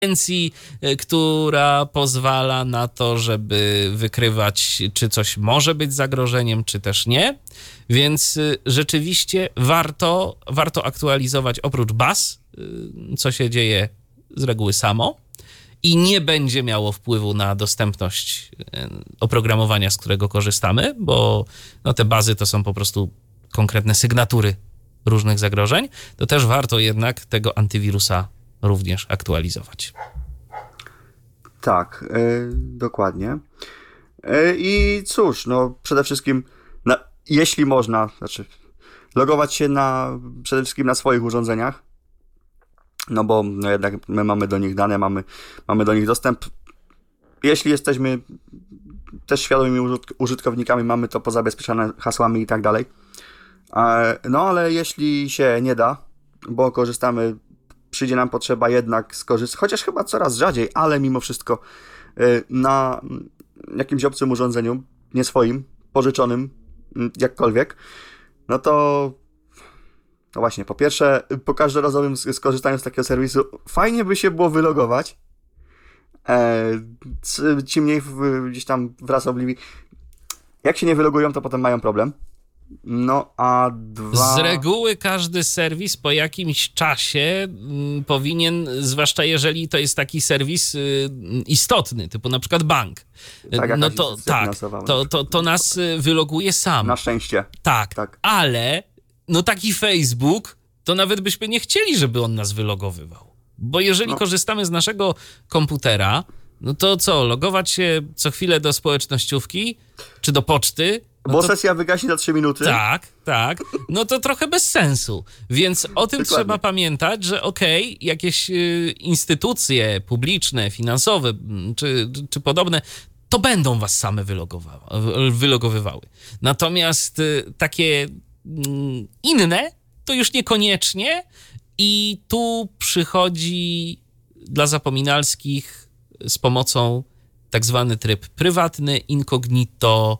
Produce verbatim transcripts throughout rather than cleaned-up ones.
która pozwala na to, żeby wykrywać, czy coś może być zagrożeniem, czy też nie. Więc rzeczywiście warto, warto aktualizować oprócz baz, co się dzieje z reguły samo i nie będzie miało wpływu na dostępność oprogramowania, z którego korzystamy, bo no, te bazy to są po prostu konkretne sygnatury różnych zagrożeń, to też warto jednak tego antywirusa również aktualizować. Tak, yy, dokładnie. Yy, I cóż, no przede wszystkim, na, jeśli można, znaczy logować się na, przede wszystkim na swoich urządzeniach, no bo no jednak my mamy do nich dane, mamy, mamy do nich dostęp. Jeśli jesteśmy też świadomymi użytkownikami, mamy to pozabezpieczone hasłami i tak dalej. No ale jeśli się nie da, bo korzystamy, przyjdzie nam potrzeba jednak skorzystać, chociaż chyba coraz rzadziej, ale mimo wszystko na jakimś obcym urządzeniu, nie swoim, pożyczonym, jakkolwiek, no to no właśnie, po pierwsze, po każdorazowym skorzystaniu z takiego serwisu fajnie by się było wylogować. Ci mniej gdzieś tam wrażliwi, jak się nie wylogują, to potem mają problem. No a dwa... Z reguły każdy serwis po jakimś czasie m, powinien, zwłaszcza jeżeli to jest taki serwis y, istotny, typu na przykład bank, tak, no to tak, to, to, to nas wyloguje sam. Na szczęście. Tak, tak, ale no taki Facebook, to nawet byśmy nie chcieli, żeby on nas wylogowywał. Bo jeżeli no. korzystamy z naszego komputera, no to co, logować się co chwilę do społecznościówki czy do poczty? No Bo to... sesja wygaśnie za trzy minuty. Tak, tak. No to trochę bez sensu. Więc o tym Dokładnie. Trzeba pamiętać, że okej, okay, jakieś y, instytucje publiczne, finansowe czy, czy podobne, to będą was same wylogowywały. Natomiast y, takie y, inne to już niekoniecznie i tu przychodzi dla zapominalskich z pomocą tak zwany tryb prywatny, incognito,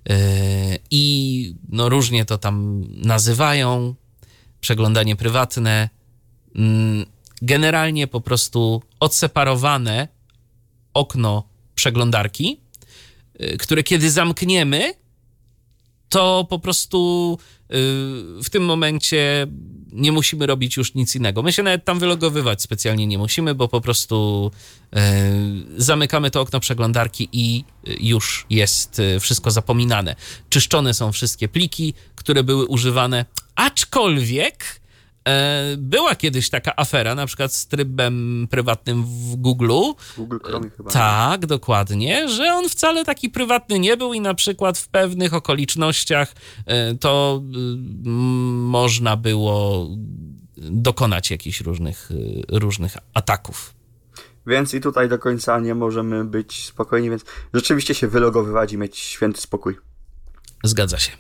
i no różnie to tam nazywają, przeglądanie prywatne, generalnie po prostu odseparowane okno przeglądarki, które kiedy zamkniemy, to po prostu w tym momencie nie musimy robić już nic innego. My się nawet tam wylogowywać specjalnie nie musimy, bo po prostu zamykamy to okno przeglądarki i już jest wszystko zapominane. Czyszczone są wszystkie pliki, które były używane, aczkolwiek była kiedyś taka afera, na przykład z trybem prywatnym w Google'u. Google Chrome chyba. Tak, dokładnie, że on wcale taki prywatny nie był i na przykład w pewnych okolicznościach to można było dokonać jakichś różnych, różnych ataków. Więc i tutaj do końca nie możemy być spokojni, więc rzeczywiście się wylogowywać i mieć święty spokój. Zgadza się.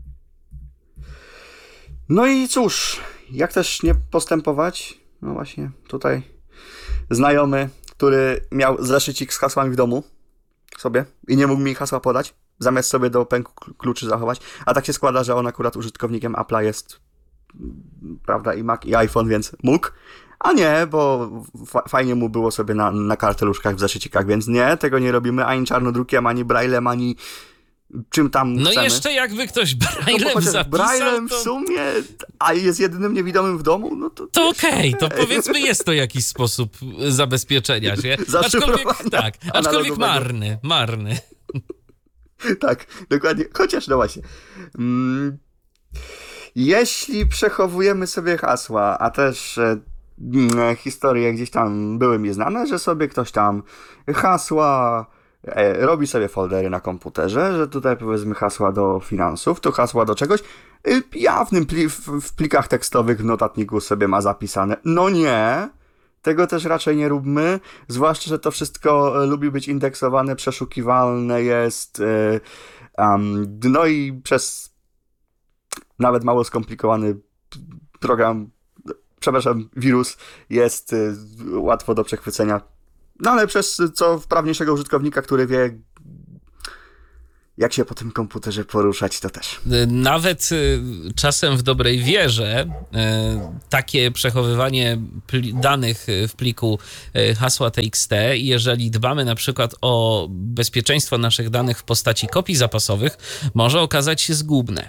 No i cóż, jak też nie postępować? No właśnie, tutaj znajomy, który miał zeszycik z hasłami w domu sobie i nie mógł mi hasła podać, zamiast sobie do pęku kluczy zachować, a tak się składa, że on akurat użytkownikiem Apple'a jest, prawda, i Mac, i iPhone, więc mógł, a nie, bo fa- fajnie mu było sobie na, na karteluszkach w zeszycikach, więc nie, tego nie robimy ani czarnodrukiem, ani braillem, ani czym tam no chcemy. Jeszcze jakby ktoś braillem no, zapisał, braillem to... w sumie, a jest jedynym niewidomym w domu, no to... To okej, okay, to powiedzmy jest to jakiś sposób zabezpieczenia się. Aczkolwiek, tak, aczkolwiek marny, marny. Tak, dokładnie, chociaż no właśnie. Mm, jeśli przechowujemy sobie hasła, a też e, historie gdzieś tam były mi znane, że sobie ktoś tam hasła e, robi sobie foldery na komputerze, że tutaj powiedzmy hasła do finansów, tu hasła do czegoś, e, jawnym pli, w, w plikach tekstowych w notatniku sobie ma zapisane. No nie, tego też raczej nie róbmy, zwłaszcza, że to wszystko lubi być indeksowane, przeszukiwalne jest, e, um, no i przez nawet mało skomplikowany program, przepraszam, wirus jest y, łatwo do przechwycenia. No ale przez co wprawniejszego użytkownika, który wie, jak się po tym komputerze poruszać, to też. Nawet czasem w dobrej wierze takie przechowywanie pli- danych w pliku hasła T X T, jeżeli dbamy na przykład o bezpieczeństwo naszych danych w postaci kopii zapasowych, może okazać się zgubne.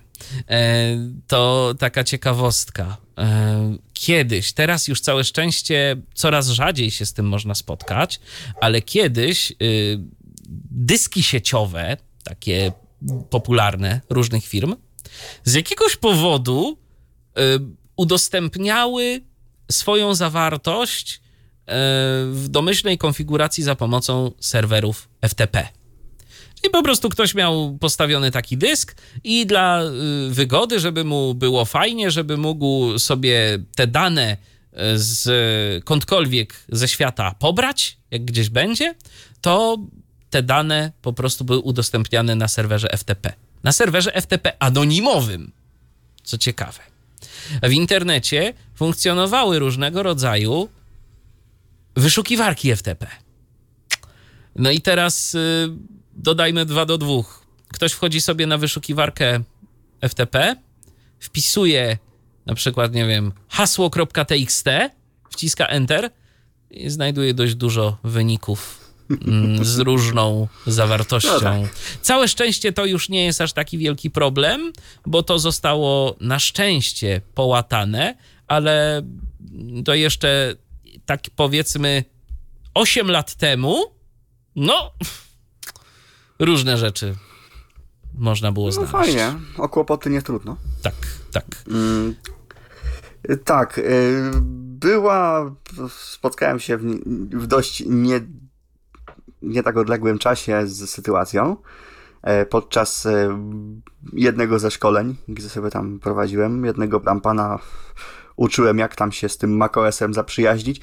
To taka ciekawostka. Kiedyś, teraz już całe szczęście coraz rzadziej się z tym można spotkać, ale kiedyś dyski sieciowe, takie popularne różnych firm, z jakiegoś powodu y, udostępniały swoją zawartość y, w domyślnej konfiguracji za pomocą serwerów F T P. Czyli po prostu ktoś miał postawiony taki dysk i dla y, wygody, żeby mu było fajnie, żeby mógł sobie te dane z skądkolwiek ze świata pobrać, jak gdzieś będzie, to te dane po prostu były udostępniane na serwerze F T P. Na serwerze F T P anonimowym, co ciekawe. W internecie funkcjonowały różnego rodzaju wyszukiwarki F T P. No i teraz y, dodajmy dwa do dwóch. Ktoś wchodzi sobie na wyszukiwarkę F T P, wpisuje na przykład, nie wiem, hasło.txt, wciska Enter i znajduje dość dużo wyników z różną zawartością. No tak. Całe szczęście to już nie jest aż taki wielki problem, bo to zostało na szczęście połatane, ale to jeszcze tak powiedzmy osiem lat temu, no różne rzeczy można było znaleźć. No fajnie, o kłopoty nie trudno. Tak, tak. Mm, tak, była, spotkałem się w, w dość nie nie tak odległym czasie z sytuacją podczas jednego ze szkoleń, gdzie sobie tam prowadziłem, jednego tam pana uczyłem, jak tam się z tym macOS-em zaprzyjaźnić,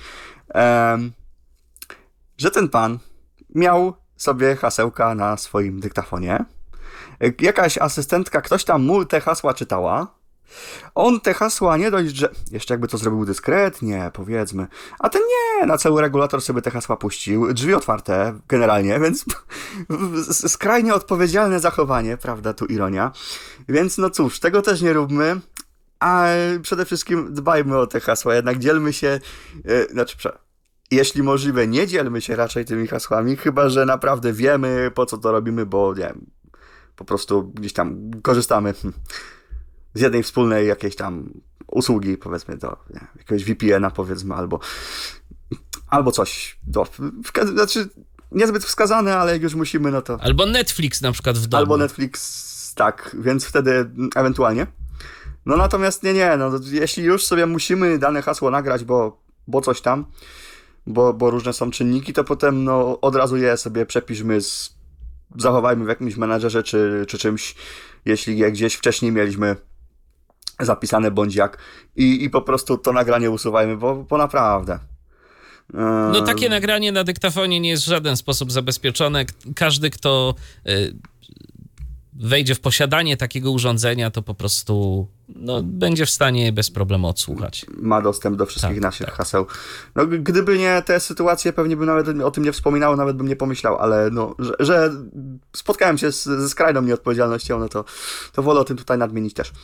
że ten pan miał sobie hasełka na swoim dyktafonie. Jakaś asystentka, ktoś tam mu te hasła czytała. On te hasła nie dość, że jeszcze jakby to zrobił dyskretnie, powiedzmy, a ten nie, na cały regulator sobie te hasła puścił, drzwi otwarte generalnie, więc skrajnie odpowiedzialne zachowanie, prawda, tu ironia, więc no cóż, tego też nie róbmy, a przede wszystkim dbajmy o te hasła, jednak dzielmy się, yy, znaczy, jeśli możliwe, nie dzielmy się raczej tymi hasłami, chyba że naprawdę wiemy, po co to robimy, bo nie wiem, po prostu gdzieś tam korzystamy z jednej wspólnej jakiejś tam usługi, powiedzmy, do nie, jakiegoś V P N a powiedzmy, albo albo coś. Do, w, znaczy, niezbyt wskazane, ale jak już musimy, no to... Albo Netflix na przykład w domu. Albo Netflix, tak, więc wtedy ewentualnie. No natomiast nie, nie, no jeśli już sobie musimy dane hasło nagrać, bo, bo coś tam, bo, bo różne są czynniki, to potem no od razu je sobie przepiszmy, z, zachowajmy w jakimś menadżerze czy, czy czymś, jeśli je gdzieś wcześniej mieliśmy zapisane bądź jak i, i po prostu to nagranie usuwajmy, bo, bo naprawdę. No takie nagranie na dyktafonie nie jest w żaden sposób zabezpieczone. Każdy, kto wejdzie w posiadanie takiego urządzenia, to po prostu no, będzie w stanie bez problemu odsłuchać. Ma dostęp do wszystkich tak, naszych tak. haseł. No, gdyby nie te sytuacje, pewnie bym nawet o tym nie wspominał, nawet bym nie pomyślał, ale no, że, że spotkałem się z, ze skrajną nieodpowiedzialnością, no to, to wolę o tym tutaj nadmienić też.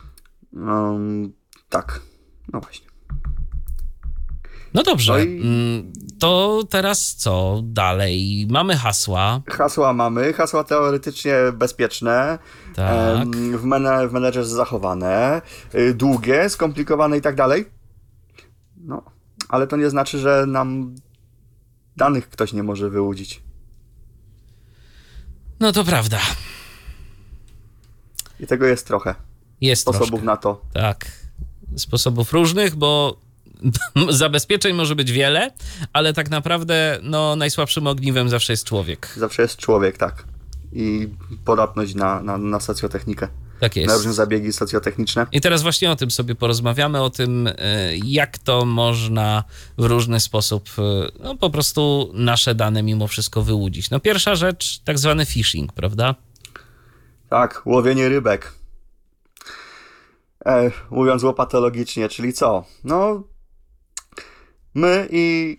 Um, tak, no właśnie. No dobrze, no i... to teraz co dalej? Mamy hasła. Hasła mamy, hasła teoretycznie bezpieczne, tak. w, men- w menedżerze zachowane, długie, skomplikowane i tak dalej. No, ale to nie znaczy, że nam danych ktoś nie może wyłudzić. No to prawda. I tego jest trochę. Jest sposobów troszkę. na to. Tak, sposobów różnych, bo zabezpieczeń może być wiele, ale tak naprawdę no, najsłabszym ogniwem zawsze jest człowiek. Zawsze jest człowiek, tak. I podatność na, na, na socjotechnikę. Tak jest. Na różne zabiegi socjotechniczne. I teraz właśnie o tym sobie porozmawiamy, o tym, jak to można w różny sposób no, po prostu nasze dane mimo wszystko wyłudzić. No pierwsza rzecz, tak zwany phishing, prawda? Tak, łowienie rybek. E, mówiąc łopatologicznie, czyli co? No, my i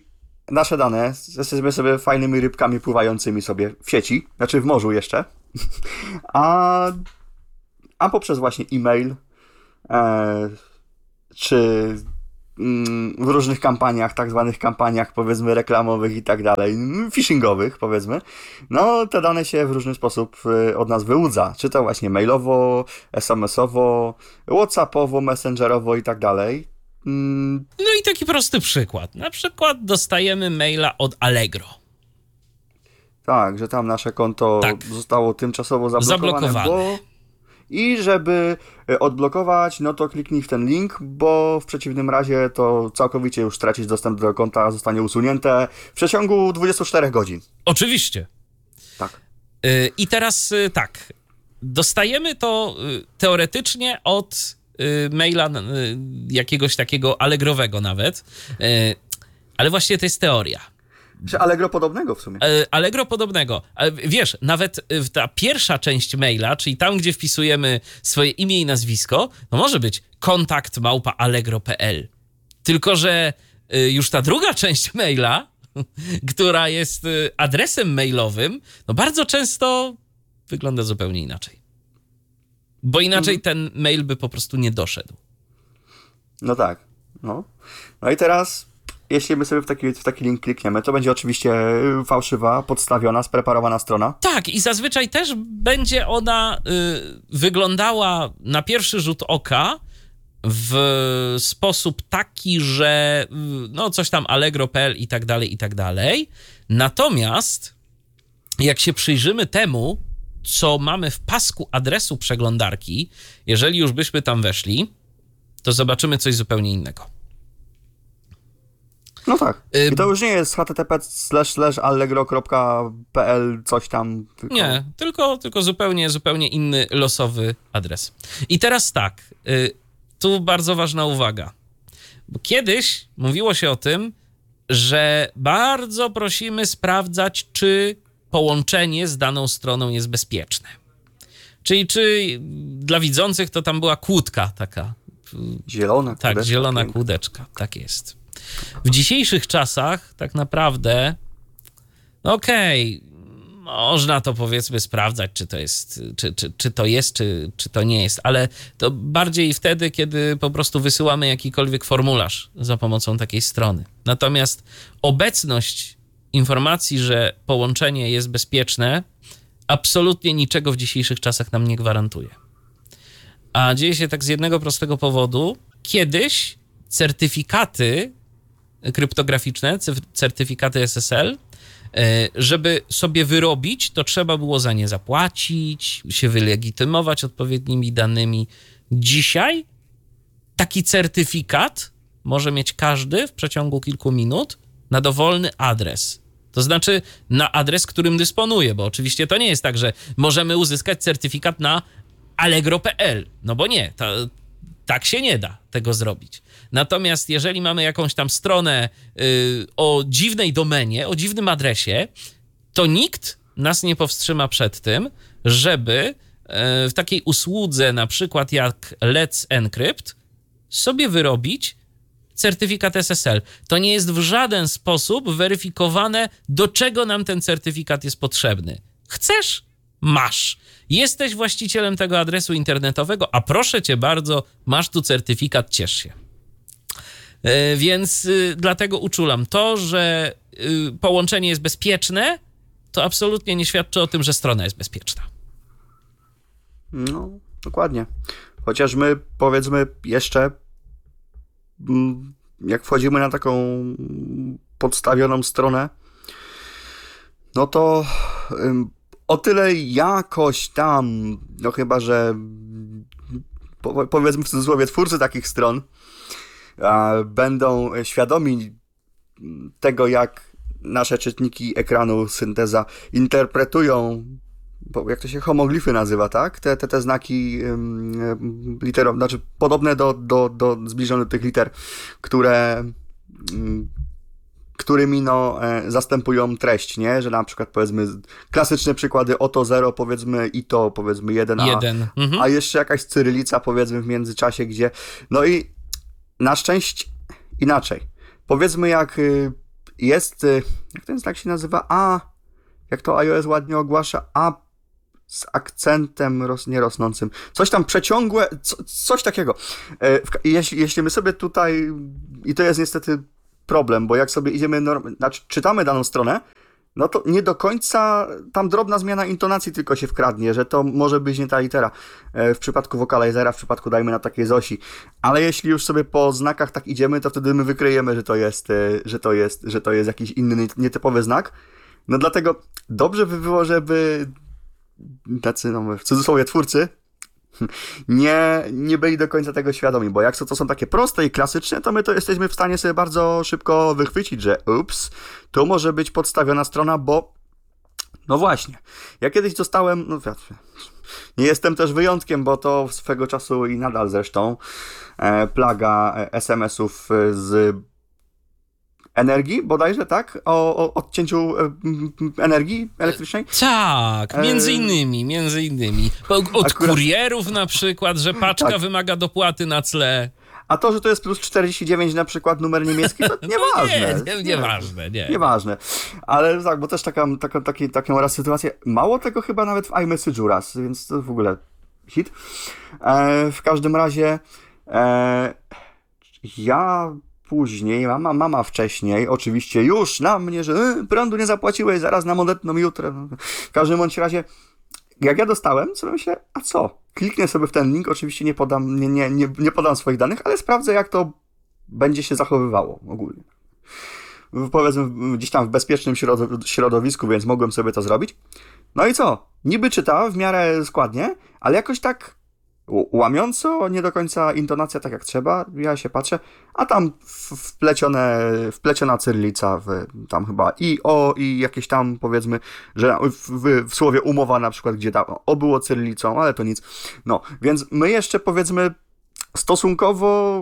nasze dane, jesteśmy sobie fajnymi rybkami pływającymi sobie w sieci, znaczy w morzu jeszcze, a, a poprzez właśnie e-mail, e, czy w różnych kampaniach, tak zwanych kampaniach, powiedzmy, reklamowych i tak dalej, phishingowych, powiedzmy, no te dane się w różny sposób od nas wyłudza. Czy to właśnie mailowo, es em esowo, whatsappowo, messengerowo i tak dalej. Mm. No i taki prosty przykład. Na przykład dostajemy maila od Allegro. Tak, że tam nasze konto tak. zostało tymczasowo zablokowane, zablokowane. Bo... I żeby odblokować, no to kliknij w ten link, bo w przeciwnym razie to całkowicie już stracić dostęp do konta, zostanie usunięte w przeciągu dwudziestu czterech godzin. Oczywiście. Tak. Yy, I teraz yy, tak, dostajemy to yy, teoretycznie od yy, maila yy, jakiegoś takiego allegrowego nawet, yy, ale właśnie to jest teoria. Czy Allegro podobnego w sumie? Allegro podobnego. Ale wiesz, nawet ta pierwsza część maila, czyli tam, gdzie wpisujemy swoje imię i nazwisko, no może być kontakt małpa allegro kropka pe el. Tylko że już ta druga część maila, która jest adresem mailowym, no bardzo często wygląda zupełnie inaczej. Bo inaczej ten mail by po prostu nie doszedł. No tak. No, no i teraz... Jeśli my sobie w taki, w taki link klikniemy, to będzie oczywiście fałszywa, podstawiona, spreparowana strona. Tak, i zazwyczaj też będzie ona y, wyglądała na pierwszy rzut oka w sposób taki, że y, no coś tam allegro kropka pe el i tak dalej, i tak dalej. Natomiast jak się przyjrzymy temu, co mamy w pasku adresu przeglądarki, jeżeli już byśmy tam weszli, to zobaczymy coś zupełnie innego. No tak. I to już nie jest http slash slash allegro kropka pe el coś tam. Tylko... Nie, tylko, tylko zupełnie, zupełnie inny losowy adres. I teraz tak, tu bardzo ważna uwaga. Bo kiedyś mówiło się o tym, że bardzo prosimy sprawdzać, czy połączenie z daną stroną jest bezpieczne. Czyli czy dla widzących to tam była kłódka taka. Zielona kłódeczka. Tak, zielona piękna. Kłódeczka, tak jest. W dzisiejszych czasach tak naprawdę, no okej, okay, można to powiedzmy sprawdzać, czy to jest, czy, czy, czy to jest, czy, czy to nie jest, ale to bardziej wtedy, kiedy po prostu wysyłamy jakikolwiek formularz za pomocą takiej strony. Natomiast obecność informacji, że połączenie jest bezpieczne, absolutnie niczego w dzisiejszych czasach nam nie gwarantuje. A dzieje się tak z jednego prostego powodu. Kiedyś certyfikaty kryptograficzne, certyfikaty es es el, żeby sobie wyrobić, to trzeba było za nie zapłacić, się wylegitymować odpowiednimi danymi. Dzisiaj taki certyfikat może mieć każdy w przeciągu kilku minut na dowolny adres. To znaczy na adres, którym dysponuje, bo oczywiście to nie jest tak, że możemy uzyskać certyfikat na allegro kropka pe el, no bo nie, to, tak się nie da tego zrobić. Natomiast jeżeli mamy jakąś tam stronę y, o dziwnej domenie, o dziwnym adresie, to nikt nas nie powstrzyma przed tym, żeby y, w takiej usłudze, na przykład jak Let's Encrypt, sobie wyrobić certyfikat es es el. To nie jest w żaden sposób weryfikowane, do czego nam ten certyfikat jest potrzebny. Chcesz? Masz. Jesteś właścicielem tego adresu internetowego, a proszę cię bardzo, masz tu certyfikat, ciesz się. Yy, więc yy, dlatego uczulam. To, że yy, połączenie jest bezpieczne, to absolutnie nie świadczy o tym, że strona jest bezpieczna. No, dokładnie. Chociaż my, powiedzmy, jeszcze jak wchodzimy na taką podstawioną stronę, no to o tyle jakoś tam, no chyba, że powiedzmy w cudzysłowie twórcy takich stron będą świadomi tego, jak nasze czytniki ekranu, synteza interpretują, jak to się homoglify nazywa, tak? Te, te, te znaki um, literowe, znaczy podobne do, do, do zbliżone do tych liter, które um, którymi no, e, zastępują treść, nie? Że na przykład powiedzmy klasyczne przykłady oto zero, powiedzmy i to powiedzmy jeden, jeden. A, mhm. a jeszcze jakaś cyrylica powiedzmy w międzyczasie, gdzie no i na szczęście inaczej. Powiedzmy jak y, jest, jak ten znak się nazywa? A, jak to iOS ładnie ogłasza, A z akcentem roz, nie rosnącym. Coś tam przeciągłe, co, coś takiego. Jeśli, jeśli my sobie tutaj, i to jest niestety problem, bo jak sobie idziemy, norm, znaczy czytamy daną stronę, no to nie do końca tam drobna zmiana intonacji tylko się wkradnie, że to może być nie ta litera w przypadku wokalizera, w przypadku dajmy na takiej Zosi. Ale jeśli już sobie po znakach tak idziemy, to wtedy my wykryjemy, że to jest, że to jest, że to jest jakiś inny, nietypowy znak. No dlatego dobrze by było, żeby tacy, no w cudzysłowie, twórcy nie, nie byli do końca tego świadomi, bo jak to, to są takie proste i klasyczne, to my to jesteśmy w stanie sobie bardzo szybko wychwycić, że ups, tu może być podstawiona strona, bo no właśnie, ja kiedyś dostałem, no nie jestem też wyjątkiem, bo to swego czasu i nadal zresztą e, plaga es em esów z energii, bodajże, tak? O, o odcięciu e, energii elektrycznej? Tak, między innymi, między innymi. Od Akurat... kurierów na przykład, że paczka tak. wymaga dopłaty na cle. A to, że to jest plus czterdzieści dziewięć na przykład numer niemiecki, to nieważne. nie, nie, nieważne, nie. Nieważne. Ale tak, bo też taka, taka, taki, taką raz sytuację, mało tego chyba nawet w iMessage'u raz, więc to w ogóle hit. E, w każdym razie e, ja później, mama, mama wcześniej, oczywiście już na mnie, że y, prądu nie zapłaciłeś, zaraz nam odetną jutro. W każdym bądź razie, jak ja dostałem, sobie myślę, a co? Kliknę sobie w ten link, oczywiście nie podam, nie, nie, nie, nie podam swoich danych, ale sprawdzę, jak to będzie się zachowywało ogólnie. Powiedzmy, gdzieś tam w bezpiecznym środowisku, więc mogłem sobie to zrobić. No i co? Niby czyta w miarę składnie, ale jakoś tak łamiąco, nie do końca intonacja tak jak trzeba, ja się patrzę, a tam wplecione, wpleciona cyrylica, w, tam chyba i o, i jakieś tam powiedzmy, że w, w, w słowie umowa na przykład, gdzie tam o było cyrylicą, ale to nic. No, więc my jeszcze powiedzmy stosunkowo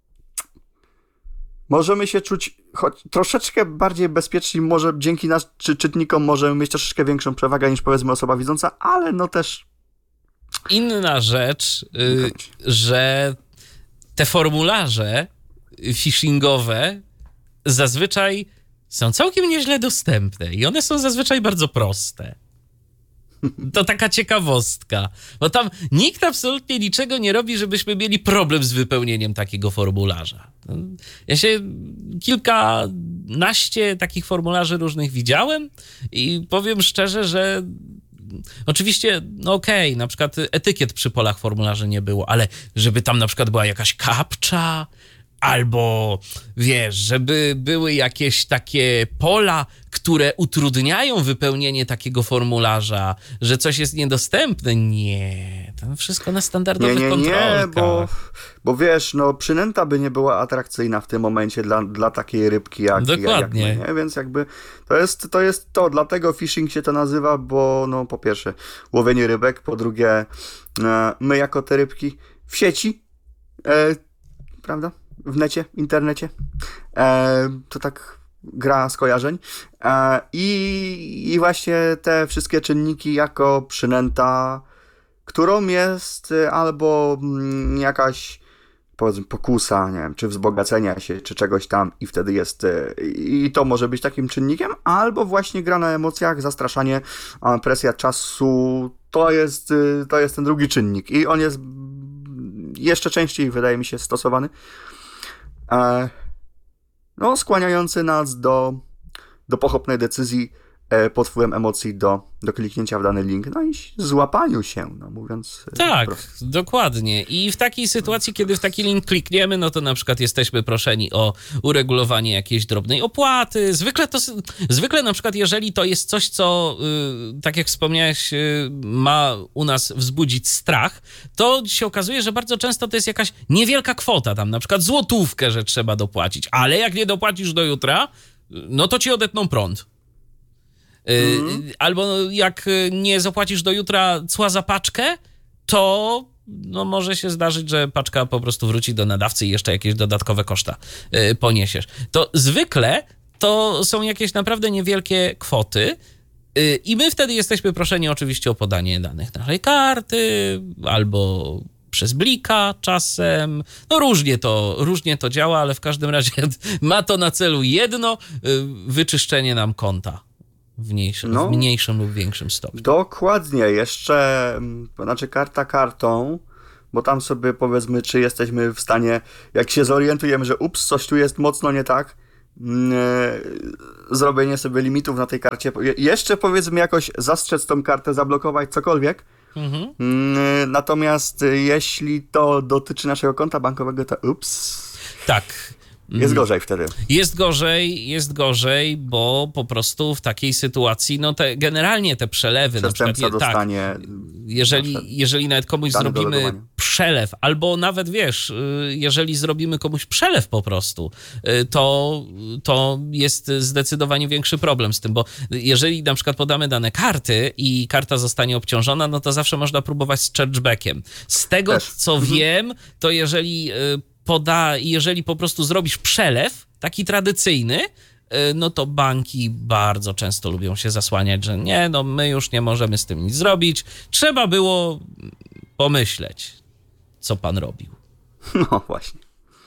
możemy się czuć choć troszeczkę bardziej bezpieczni, może dzięki nas, czy czytnikom możemy mieć troszeczkę większą przewagę niż powiedzmy osoba widząca, ale no też inna rzecz, y, że te formularze phishingowe zazwyczaj są całkiem nieźle dostępne i one są zazwyczaj bardzo proste. To taka ciekawostka, bo tam nikt absolutnie niczego nie robi, żebyśmy mieli problem z wypełnieniem takiego formularza. Ja się kilkanaście takich formularzy różnych widziałem i powiem szczerze, że oczywiście, no okej, okay, na przykład etykiet przy polach formularzy nie było, ale żeby tam na przykład była jakaś kapcza, albo wiesz, żeby były jakieś takie pola, które utrudniają wypełnienie takiego formularza, że coś jest niedostępne. Nie, to wszystko na standardowych nie, nie, kontrolkach. Nie, bo, bo wiesz, no przynęta by nie była atrakcyjna w tym momencie dla, dla takiej rybki jak, Dokładnie. jak my, nie? Więc jakby to jest, to jest to, dlatego phishing się to nazywa, bo no po pierwsze łowienie rybek, po drugie my jako te rybki w sieci, e, prawda? W necie, internecie. E, to tak gra skojarzeń. E, i, I właśnie te wszystkie czynniki jako przynęta, którą jest albo mm, jakaś powiedzmy pokusa, nie wiem, czy wzbogacenia się, czy czegoś tam i wtedy jest, i to może być takim czynnikiem, albo właśnie gra na emocjach, zastraszanie, presja czasu, to jest, to jest ten drugi czynnik i on jest jeszcze częściej, wydaje mi się, stosowany. No, skłaniający nas do, do pochopnej decyzji pod wpływem emocji do, do kliknięcia w dany link, no i złapaniu się, no mówiąc... Tak, prosto. Dokładnie. I w takiej sytuacji, kiedy w taki link klikniemy, no to na przykład jesteśmy proszeni o uregulowanie jakiejś drobnej opłaty. Zwykle to, zwykle na przykład jeżeli to jest coś, co, yy, tak jak wspomniałeś, yy, ma u nas wzbudzić strach, to się okazuje, że bardzo często to jest jakaś niewielka kwota, tam na przykład złotówkę, że trzeba dopłacić, ale jak nie dopłacisz do jutra, no to ci odetną prąd. Mm. Albo jak nie zapłacisz do jutra cła za paczkę, to no może się zdarzyć, że paczka po prostu wróci do nadawcy i jeszcze jakieś dodatkowe koszta poniesiesz. To zwykle to są jakieś naprawdę niewielkie kwoty i my wtedy jesteśmy proszeni oczywiście o podanie danych naszej karty albo przez Blika czasem. No różnie to, różnie to działa, ale w każdym razie ma to na celu jedno, wyczyszczenie nam konta w mniejszym, no, w mniejszym lub większym stopniu. Dokładnie. Jeszcze, znaczy karta kartą, bo tam sobie powiedzmy, czy jesteśmy w stanie, jak się zorientujemy, że ups, coś tu jest mocno nie tak, zrobienie sobie limitów na tej karcie, jeszcze powiedzmy jakoś zastrzec tą kartę, zablokować cokolwiek. Mhm. Natomiast jeśli to dotyczy naszego konta bankowego, to ups. Tak. Jest gorzej wtedy. Jest gorzej, jest gorzej, bo po prostu w takiej sytuacji, no te, generalnie te przelewy, na przykład, je, dostanie tak, jeżeli, jeżeli nawet komuś zrobimy przelew, albo nawet wiesz, jeżeli zrobimy komuś przelew po prostu, to, to jest zdecydowanie większy problem z tym, bo jeżeli na przykład podamy dane karty i karta zostanie obciążona, no to zawsze można próbować z chargebackiem. Z tego, Też. co mhm. wiem, to jeżeli poda, jeżeli po prostu zrobisz przelew, taki tradycyjny, no to banki bardzo często lubią się zasłaniać, że nie, no my już nie możemy z tym nic zrobić. Trzeba było pomyśleć, co pan robił. No właśnie.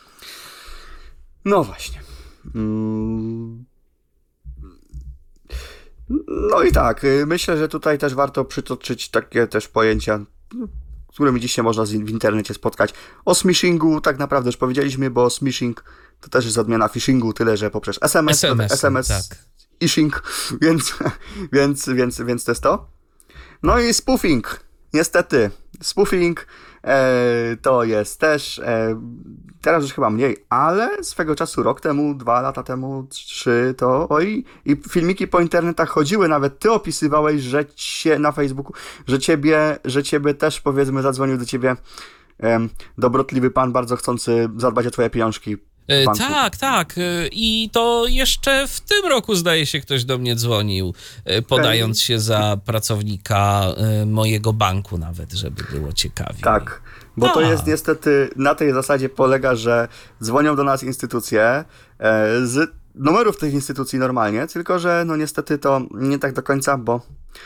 No właśnie. Mm. No i tak, myślę, że tutaj też warto przytoczyć takie też pojęcia, z którymi dzisiaj można w internecie spotkać. O smishingu tak naprawdę już powiedzieliśmy, bo smishing to też jest odmiana phishingu, tyle że poprzez S M S, S M S, S M S tak. Ishing, więc, więc, więc, więc to jest to. No i spoofing, niestety. Spoofing e, to jest też, e, teraz już chyba mniej, ale swego czasu, rok temu, dwa lata temu, trzy, to oj, i filmiki po internetach chodziły, nawet ty opisywałeś, że cię na Facebooku, że ciebie, że ciebie też, powiedzmy, zadzwonił do ciebie e, dobrotliwy pan, bardzo chcący zadbać o twoje pieniążki. Tak, tak. I to jeszcze w tym roku, zdaje się, ktoś do mnie dzwonił, podając się za pracownika mojego banku nawet, żeby było ciekawiej. Tak, bo A. to jest niestety, na tej zasadzie polega, że dzwonią do nas instytucje z numerów tych instytucji normalnie, tylko że no niestety to nie tak do końca, bo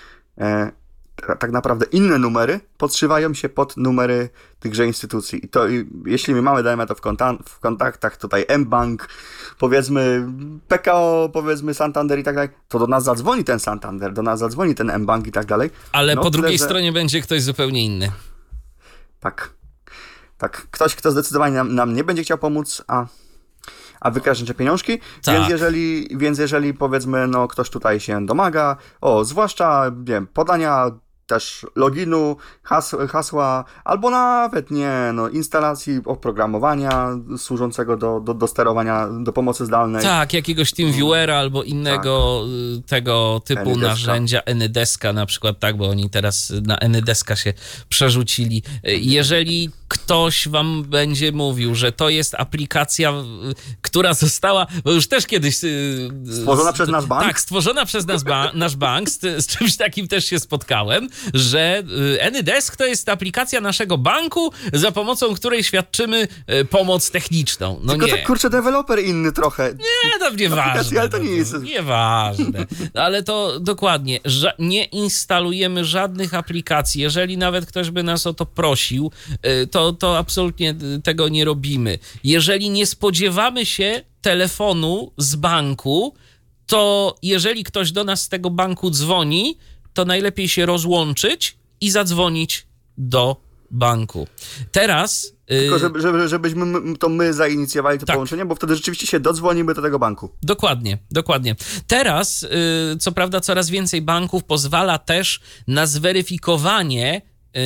tak naprawdę inne numery podszywają się pod numery tychże instytucji. I to jeśli my mamy, dajmy to w, konta- w kontaktach tutaj mBank, powiedzmy P K O, powiedzmy Santander i tak dalej, to do nas zadzwoni ten Santander, do nas zadzwoni ten mBank i tak dalej. Ale no, po drugiej że... stronie będzie ktoś zupełnie inny. Tak. Tak. Ktoś, kto zdecydowanie nam, nam nie będzie chciał pomóc, a a wykraść nasze pieniążki, tak. więc, jeżeli, więc jeżeli powiedzmy, no ktoś tutaj się domaga, o, zwłaszcza, nie wiem, podania też loginu, has, hasła, albo nawet nie, no instalacji oprogramowania służącego do, do, do sterowania, do pomocy zdalnej. Tak, jakiegoś TeamViewera albo innego tak. tego typu Anydeska. narzędzia, Anydeska na przykład, tak, bo oni teraz na Anydeska się przerzucili. Jeżeli ktoś wam będzie mówił, że to jest aplikacja, która została, bo już też kiedyś... Stworzona z, przez nasz bank? Tak, stworzona przez nas ba- nasz bank, z, z czymś takim też się spotkałem, że Anydesk to jest aplikacja naszego banku, za pomocą której świadczymy pomoc techniczną. No Tylko nie. tak, kurczę, deweloper inny trochę. Nie, to nieważne. Ale to nie jest... Nieważne. Ale to dokładnie, ża- nie instalujemy żadnych aplikacji. Jeżeli nawet ktoś by nas o to prosił, to, to absolutnie tego nie robimy. Jeżeli nie spodziewamy się telefonu z banku, to jeżeli ktoś do nas z tego banku dzwoni, to najlepiej się rozłączyć i zadzwonić do banku. Teraz... Tylko żeby, żeby, żebyśmy to my zainicjowali to tak. połączenie, bo wtedy rzeczywiście się dodzwonimy do tego banku. Dokładnie, dokładnie. Teraz, co prawda, coraz więcej banków pozwala też na zweryfikowanie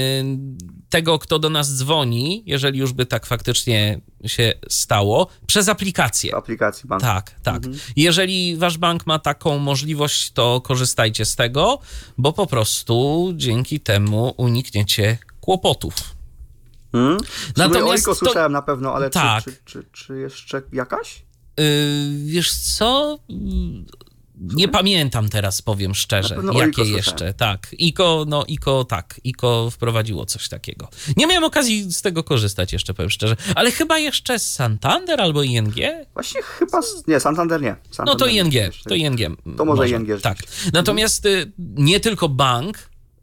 tego, kto do nas dzwoni, jeżeli już by tak faktycznie się stało, przez aplikację. Aplikacji banku. Tak, tak. Mhm. Jeżeli wasz bank ma taką możliwość, to korzystajcie z tego, bo po prostu dzięki temu unikniecie kłopotów. Hmm? Natomiast to... słyszałem na pewno, ale tak. czy, czy, czy, czy jeszcze jakaś? Yy, wiesz co... Nie pamiętam teraz, powiem szczerze, jakie jeszcze. Tak, Iko, no Iko, tak, Iko wprowadziło coś takiego. Nie miałem okazji z tego korzystać jeszcze, powiem szczerze, ale chyba jeszcze Santander albo I N G? Właśnie chyba, nie, Santander nie. Santander no to I N G, to I N G. To może, może I N G. Tak, natomiast nie tylko bank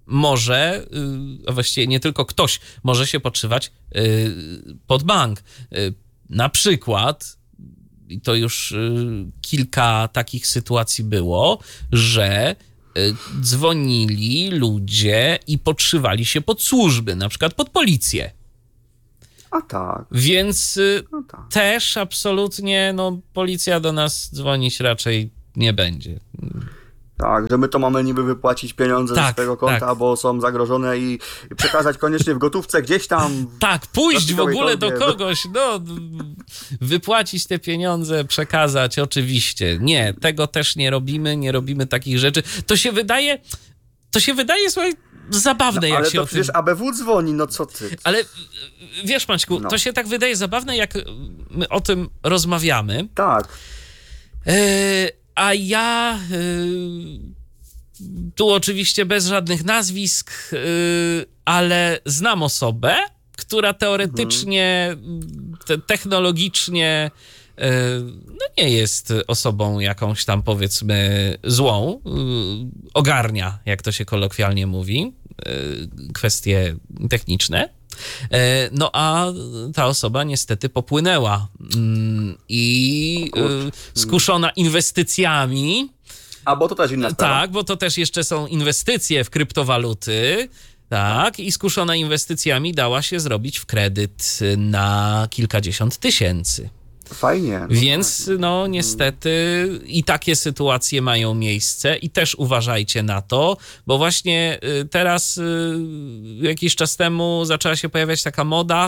może, a właściwie nie tylko ktoś, może się podszywać pod bank. Na przykład, i to już kilka takich sytuacji było, że dzwonili ludzie i podszywali się pod służby, na przykład pod policję. A tak. Więc No tak. też absolutnie, no, policja do nas dzwonić raczej nie będzie. Tak, że my to mamy niby wypłacić pieniądze Tak, ze swojego konta, tak. bo są zagrożone i i przekazać koniecznie w gotówce gdzieś tam. Tak, pójść w ogóle do torbie. kogoś, no, wypłacić te pieniądze, przekazać, oczywiście. Nie, tego też nie robimy, nie robimy takich rzeczy. To się wydaje, to się wydaje, słuchaj, zabawne, No, jak ale się to o przecież tym... A B W dzwoni, no co ty? Ale wiesz, Maćku, No. to się tak wydaje zabawne, jak my o tym rozmawiamy. Tak. Yy, a ja yy, tu oczywiście bez żadnych nazwisk, yy, ale znam osobę, która teoretycznie, te, technologicznie yy, no nie jest osobą jakąś tam, powiedzmy, złą. Yy, ogarnia, jak to się kolokwialnie mówi, yy, kwestie techniczne. No a ta osoba niestety popłynęła i skuszona inwestycjami. A bo to też inna sprawa. Tak, bo to też jeszcze są inwestycje w kryptowaluty. Tak, i skuszona inwestycjami dała się zrobić w kredyt na kilkadziesiąt tysięcy. Fajnie. No Więc no niestety i takie sytuacje mają miejsce i też uważajcie na to, bo właśnie teraz jakiś czas temu zaczęła się pojawiać taka moda,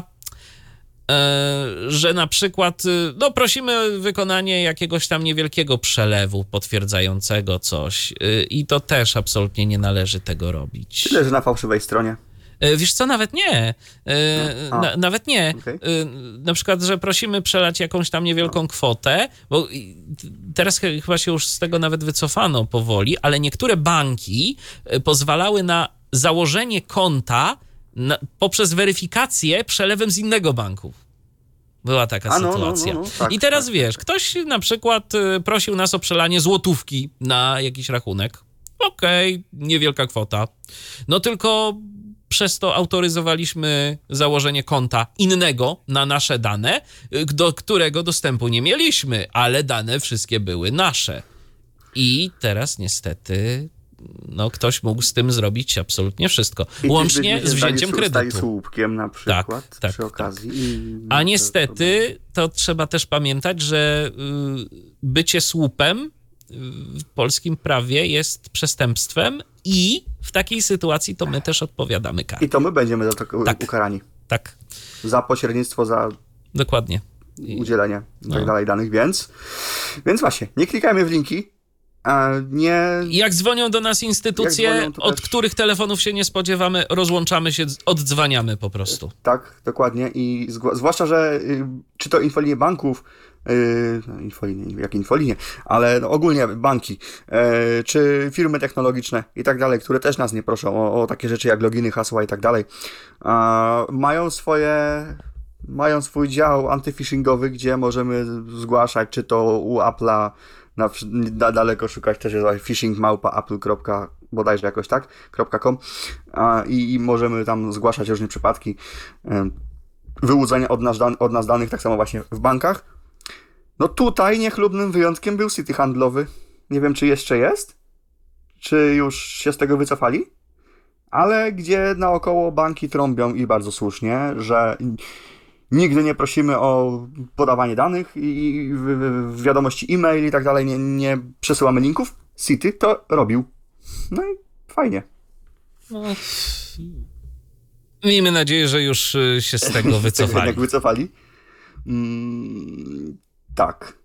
że na przykład no prosimy wykonanie jakiegoś tam niewielkiego przelewu potwierdzającego coś i to też absolutnie nie należy tego robić. Tyle, że na fałszywej stronie. Wiesz co, nawet nie. A. Na, nawet nie. Okay. Na przykład, że prosimy przelać jakąś tam niewielką no. kwotę, bo teraz chyba się już z tego nawet wycofano powoli, ale niektóre banki pozwalały na założenie konta na, poprzez weryfikację przelewem z innego banku. Była taka A, no, sytuacja. no, no, no. Tak, I teraz tak, wiesz, tak. ktoś na przykład prosił nas o przelanie złotówki na jakiś rachunek. Okej, okay, niewielka kwota. No tylko przez to autoryzowaliśmy założenie konta innego na nasze dane, do którego dostępu nie mieliśmy, ale dane wszystkie były nasze. I teraz niestety no, ktoś mógł z tym zrobić absolutnie wszystko. I Łącznie z wzięciem stali, kredytu. Stali słupkiem na przykład tak, tak, przy okazji. Tak. I... A niestety to trzeba też pamiętać, że bycie słupem w polskim prawie jest przestępstwem i w takiej sytuacji to my też odpowiadamy karę. I to my będziemy za to tak. ukarani. Tak. Za pośrednictwo, za dokładnie udzielenie i tak no. dalej danych, więc więc właśnie, nie klikajmy w linki, a nie... Jak dzwonią do nas instytucje, dzwonią, od też... których telefonów się nie spodziewamy, rozłączamy się, oddzwaniamy po prostu. Tak, dokładnie i zwłaszcza, że y, czy to infolinie banków, Yy, infolinie, jak infolinie, ale no, ogólnie banki, yy, czy firmy technologiczne i tak dalej, które też nas nie proszą o, o takie rzeczy jak loginy, hasła i tak dalej, yy, mają swoje, mają swój dział antyphishingowy, gdzie możemy zgłaszać, czy to u Apple'a, na, na daleko szukać też jest phishing małpa apple. bodajże jakoś tak, .com yy, i, i możemy tam zgłaszać różne przypadki yy, wyłudzenia od nas, dan- od nas danych, tak samo właśnie w bankach. No tutaj niechlubnym wyjątkiem był City handlowy. Nie wiem, czy jeszcze jest, czy już się z tego wycofali, ale gdzie naokoło banki trąbią i bardzo słusznie, że nigdy nie prosimy o podawanie danych i w wiadomości e-mail i tak dalej, nie, nie przesyłamy linków. City to robił. No i fajnie. No, miejmy nadzieję, że już się z tego wycofali. Jak wycofali. Mm, tak.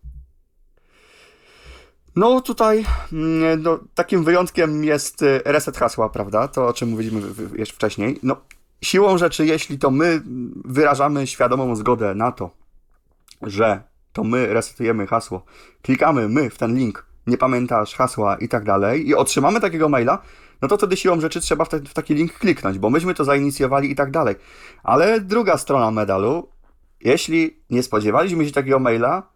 No tutaj no, takim wyjątkiem jest reset hasła, prawda? To, o czym mówiliśmy jeszcze wcześniej. No, siłą rzeczy, jeśli to my wyrażamy świadomą zgodę na to, że to my resetujemy hasło, klikamy my w ten link, nie pamiętasz hasła i tak dalej i otrzymamy takiego maila, no to wtedy siłą rzeczy trzeba w, te, w taki link kliknąć, bo myśmy to zainicjowali i tak dalej. Ale druga strona medalu, jeśli nie spodziewaliśmy się takiego maila,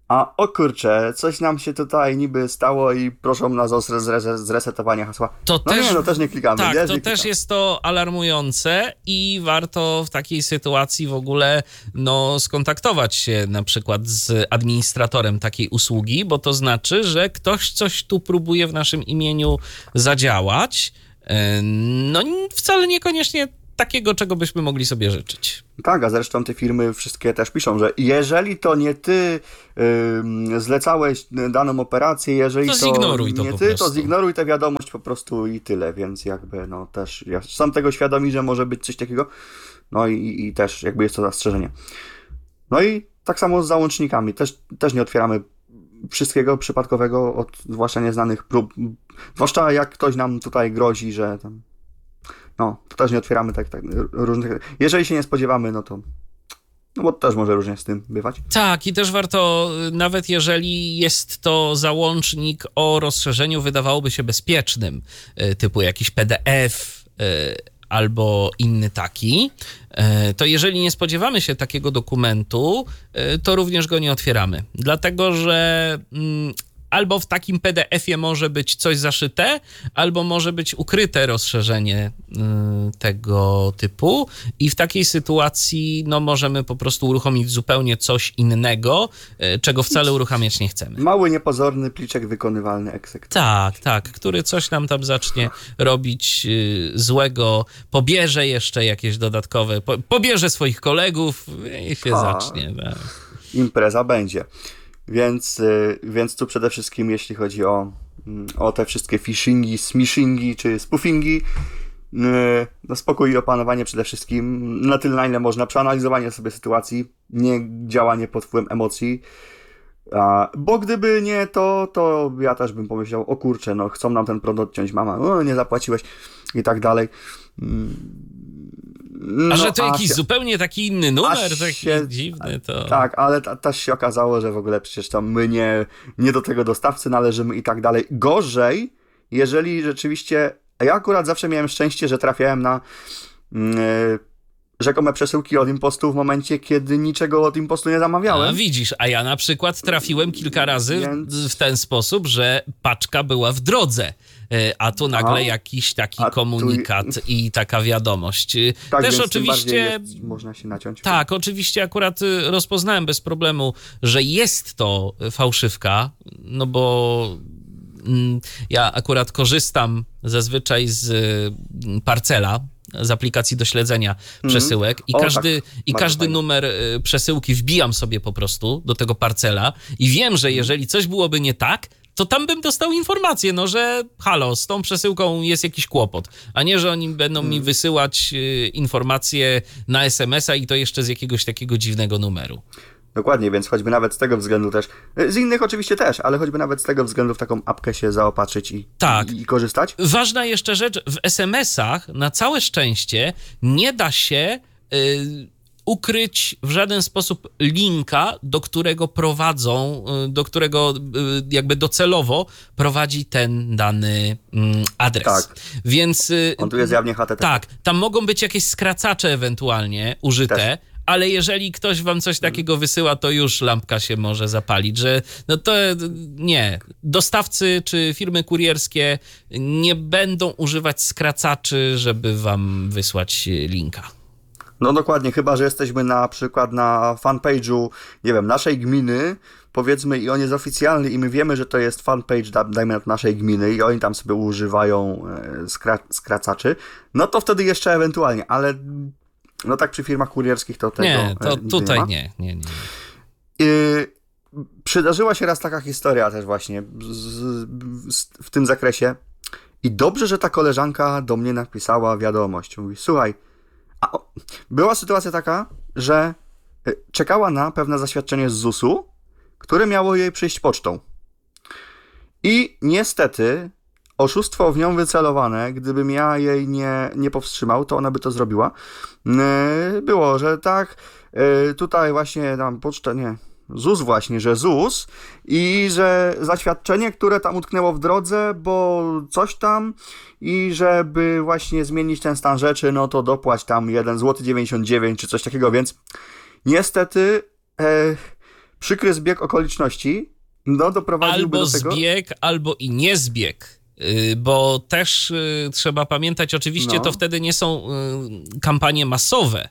A o kurczę, coś nam się tutaj niby stało i proszą nas o zre- zresetowanie hasła. To no też, nie, no też nie klikamy. Tak, nie, to nie też klikamy. jest to alarmujące i warto w takiej sytuacji w ogóle no, skontaktować się na przykład z administratorem takiej usługi, bo to znaczy, że ktoś coś tu próbuje w naszym imieniu zadziałać. No wcale niekoniecznie takiego, czego byśmy mogli sobie życzyć. Tak, a zresztą te firmy wszystkie też piszą, że jeżeli to nie ty yy, zlecałeś daną operację, jeżeli to, to, zignoruj to nie po ty, prostu. to zignoruj tę wiadomość po prostu i tyle, więc jakby no też ja sam tego świadomi, że może być coś takiego, no i, i też jakby jest to zastrzeżenie. No i tak samo z załącznikami, też, też nie otwieramy wszystkiego przypadkowego od zwłaszcza nieznanych prób, zwłaszcza jak ktoś nam tutaj grozi, że tam no, to też nie otwieramy tak, tak różnych. Jeżeli się nie spodziewamy, no to. No bo też może różnie z tym bywać. Tak, i też warto, nawet jeżeli jest to załącznik o rozszerzeniu, wydawałoby się bezpiecznym, typu jakiś P D F albo inny taki, to jeżeli nie spodziewamy się takiego dokumentu, to również go nie otwieramy. Dlatego, że albo w takim P D F-ie może być coś zaszyte, albo może być ukryte rozszerzenie y, tego typu i w takiej sytuacji no, możemy po prostu uruchomić zupełnie coś innego, y, czego wcale uruchamiać nie chcemy. Mały, niepozorny pliczek wykonywalny exec. Tak, tak, który coś nam tam zacznie robić y, złego, pobierze jeszcze jakieś dodatkowe, po, pobierze swoich kolegów i się Ha. zacznie. Tak. Impreza będzie. Więc, więc tu przede wszystkim, jeśli chodzi o, o te wszystkie phishingi, smishingi czy spoofingi, no spokój i opanowanie przede wszystkim, na tyle na ile można, przeanalizowanie sobie sytuacji, nie działanie pod wpływem emocji, a, bo gdyby nie to, to ja też bym pomyślał, o kurczę, no chcą nam ten prąd odciąć, mama, o, nie zapłaciłeś i tak dalej. No, a że to a jakiś się, zupełnie taki inny numer, taki się, dziwny, to... Tak, ale ta, też się okazało, że w ogóle przecież tam my nie, nie do tego dostawcy należymy i tak dalej. Gorzej, jeżeli rzeczywiście... Ja akurat zawsze miałem szczęście, że trafiałem na yy, rzekome przesyłki od Impostu w momencie, kiedy niczego od Impostu nie zamawiałem. A widzisz, a ja na przykład trafiłem kilka razy Więc... w, w ten sposób, że paczka była w drodze, a tu nagle a, jakiś taki komunikat tu... i taka wiadomość. Tak, też więc oczywiście jest, można się naciąć. Tak, oczywiście akurat rozpoznałem bez problemu, że jest to fałszywka, no bo ja akurat korzystam zazwyczaj z Parcela, z aplikacji do śledzenia mm. przesyłek i o, każdy, tak. i każdy fajnie. numer przesyłki wbijam sobie po prostu do tego Parcela i wiem, że jeżeli coś byłoby nie tak, to tam bym dostał informację, no że halo, z tą przesyłką jest jakiś kłopot, a nie, że oni będą hmm. mi wysyłać y, informacje na es em es a i to jeszcze z jakiegoś takiego dziwnego numeru. Dokładnie, więc choćby nawet z tego względu też, z innych oczywiście też, ale choćby nawet z tego względu w taką apkę się zaopatrzyć i, tak. i, i korzystać. Ważna jeszcze rzecz, w es em es ach na całe szczęście nie da się... Y, ukryć w żaden sposób linka, do którego prowadzą, do którego jakby docelowo prowadzi ten dany adres. Tak. Więc on tu jest jawnie H T T P. Tak, tam mogą być jakieś skracacze ewentualnie użyte, Też. ale jeżeli ktoś wam coś takiego wysyła, to już lampka się może zapalić, że no to nie. Dostawcy czy firmy kurierskie nie będą używać skracaczy, żeby wam wysłać linka. No dokładnie, chyba że jesteśmy na przykład na fanpage'u, nie wiem, naszej gminy, powiedzmy, i on jest oficjalny i my wiemy, że to jest fanpage, dajmy na naszej gminy i oni tam sobie używają skra- skracaczy, no to wtedy jeszcze ewentualnie, ale no tak przy firmach kurierskich to tego nie, to tutaj nie, ma. nie, nie, nie. Yy, przydarzyła się raz taka historia też właśnie z, z, w tym zakresie i dobrze, że ta koleżanka do mnie napisała wiadomość. Mówi, słuchaj, a o, była sytuacja taka, że czekała na pewne zaświadczenie z zusu, które miało jej przyjść pocztą. I niestety oszustwo w nią wycelowane, gdybym ja jej nie, nie powstrzymał, to ona by to zrobiła. Było, że tak, tutaj właśnie tam poczta, nie, ZUS właśnie, że ZUS i że zaświadczenie, które tam utknęło w drodze, bo coś tam i żeby właśnie zmienić ten stan rzeczy, no to dopłać tam jeden złoty dziewięćdziesiąt dziewięć czy coś takiego, więc niestety e, przykry zbieg okoliczności no, doprowadziłby albo do tego... zbieg, albo i nie zbieg. Bo też trzeba pamiętać, oczywiście no. to wtedy nie są kampanie masowe,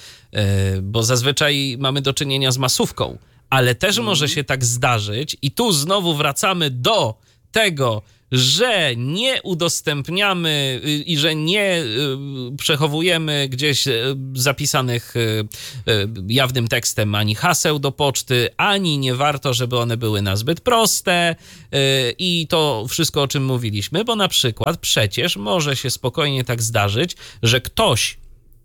bo zazwyczaj mamy do czynienia z masówką, ale też mm. może się tak zdarzyć i tu znowu wracamy do tego, że nie udostępniamy i że nie przechowujemy gdzieś zapisanych jawnym tekstem ani haseł do poczty, ani nie warto, żeby one były nazbyt proste i to wszystko, o czym mówiliśmy, bo na przykład przecież może się spokojnie tak zdarzyć, że ktoś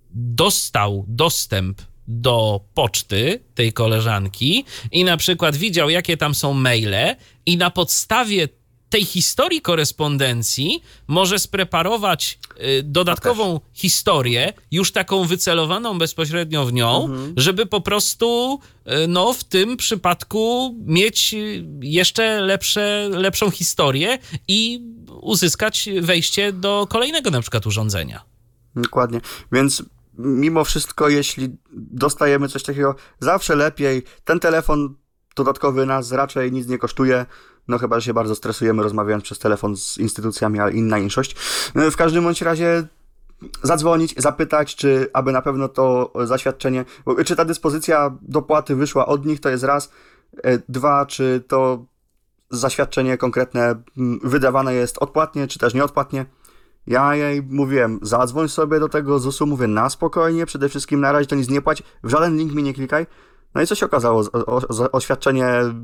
dostał dostęp do poczty tej koleżanki i na przykład widział, jakie tam są maile i na podstawie tej historii korespondencji może spreparować y, dodatkową historię, już taką wycelowaną bezpośrednio w nią, mhm. żeby po prostu y, no, w tym przypadku mieć jeszcze lepsze, lepszą historię i uzyskać wejście do kolejnego na przykład urządzenia. Dokładnie. Więc mimo wszystko, jeśli dostajemy coś takiego, zawsze lepiej. Ten telefon dodatkowy nas raczej nic nie kosztuje. No chyba, że się bardzo stresujemy rozmawiając przez telefon z instytucjami, ale inna inszość. W każdym bądź razie zadzwonić, zapytać, czy aby na pewno to zaświadczenie, czy ta dyspozycja dopłaty wyszła od nich, to jest raz. Dwa, czy to zaświadczenie konkretne wydawane jest odpłatnie, czy też nieodpłatnie. Ja jej mówiłem, zadzwoń sobie do tego zusu, mówię na spokojnie, przede wszystkim na razie to nic nie płać, w żaden link mi nie klikaj. No i co się okazało? O, o, oświadczenie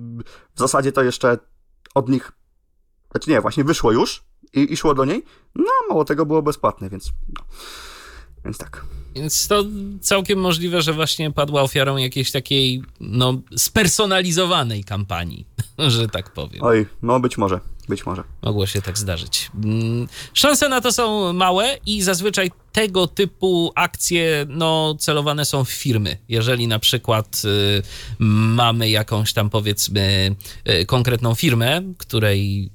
w zasadzie to jeszcze od nich, znaczy nie, właśnie wyszło już i, i szło do niej. No, mało tego było bezpłatne, więc no. Więc tak. Więc to całkiem możliwe, że właśnie padła ofiarą jakiejś takiej, no, spersonalizowanej kampanii, że tak powiem. Oj, no być może, być może. Mogło się tak zdarzyć. Szanse na to są małe i zazwyczaj tego typu akcje, no, celowane są w firmy. Jeżeli na przykład y, mamy jakąś tam, powiedzmy, y, konkretną firmę, której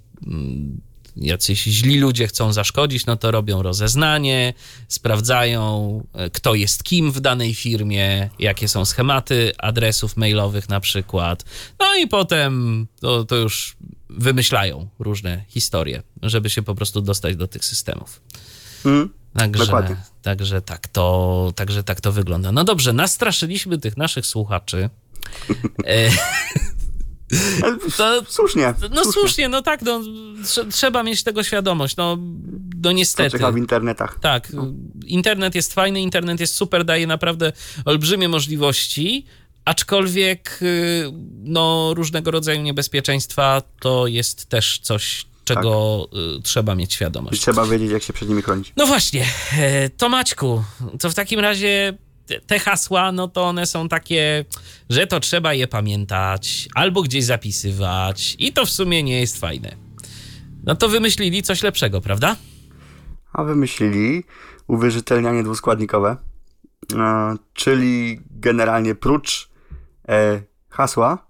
y, jacyś źli ludzie chcą zaszkodzić, no to robią rozeznanie, sprawdzają, kto jest kim w danej firmie, jakie są schematy adresów mailowych na przykład. No i potem to, to już wymyślają różne historie, żeby się po prostu dostać do tych systemów. Mm, także, dokładnie. Także tak, to, także tak to wygląda. No dobrze, nastraszyliśmy tych naszych słuchaczy. To, słusznie. No słusznie. słusznie, no tak, no, tr- trzeba mieć tego świadomość, no, no niestety. To w internetach. Tak, no. Internet jest fajny, internet jest super, daje naprawdę olbrzymie możliwości, aczkolwiek no, różnego rodzaju niebezpieczeństwa to jest też coś, czego tak. trzeba mieć świadomość. I trzeba wiedzieć, jak się przed nimi chronić. No właśnie, to Maćku, to w takim razie te hasła, no to one są takie, że to trzeba je pamiętać albo gdzieś zapisywać i to w sumie nie jest fajne. No to wymyślili coś lepszego, prawda? A wymyślili uwierzytelnianie dwuskładnikowe, e, czyli generalnie prócz e, hasła,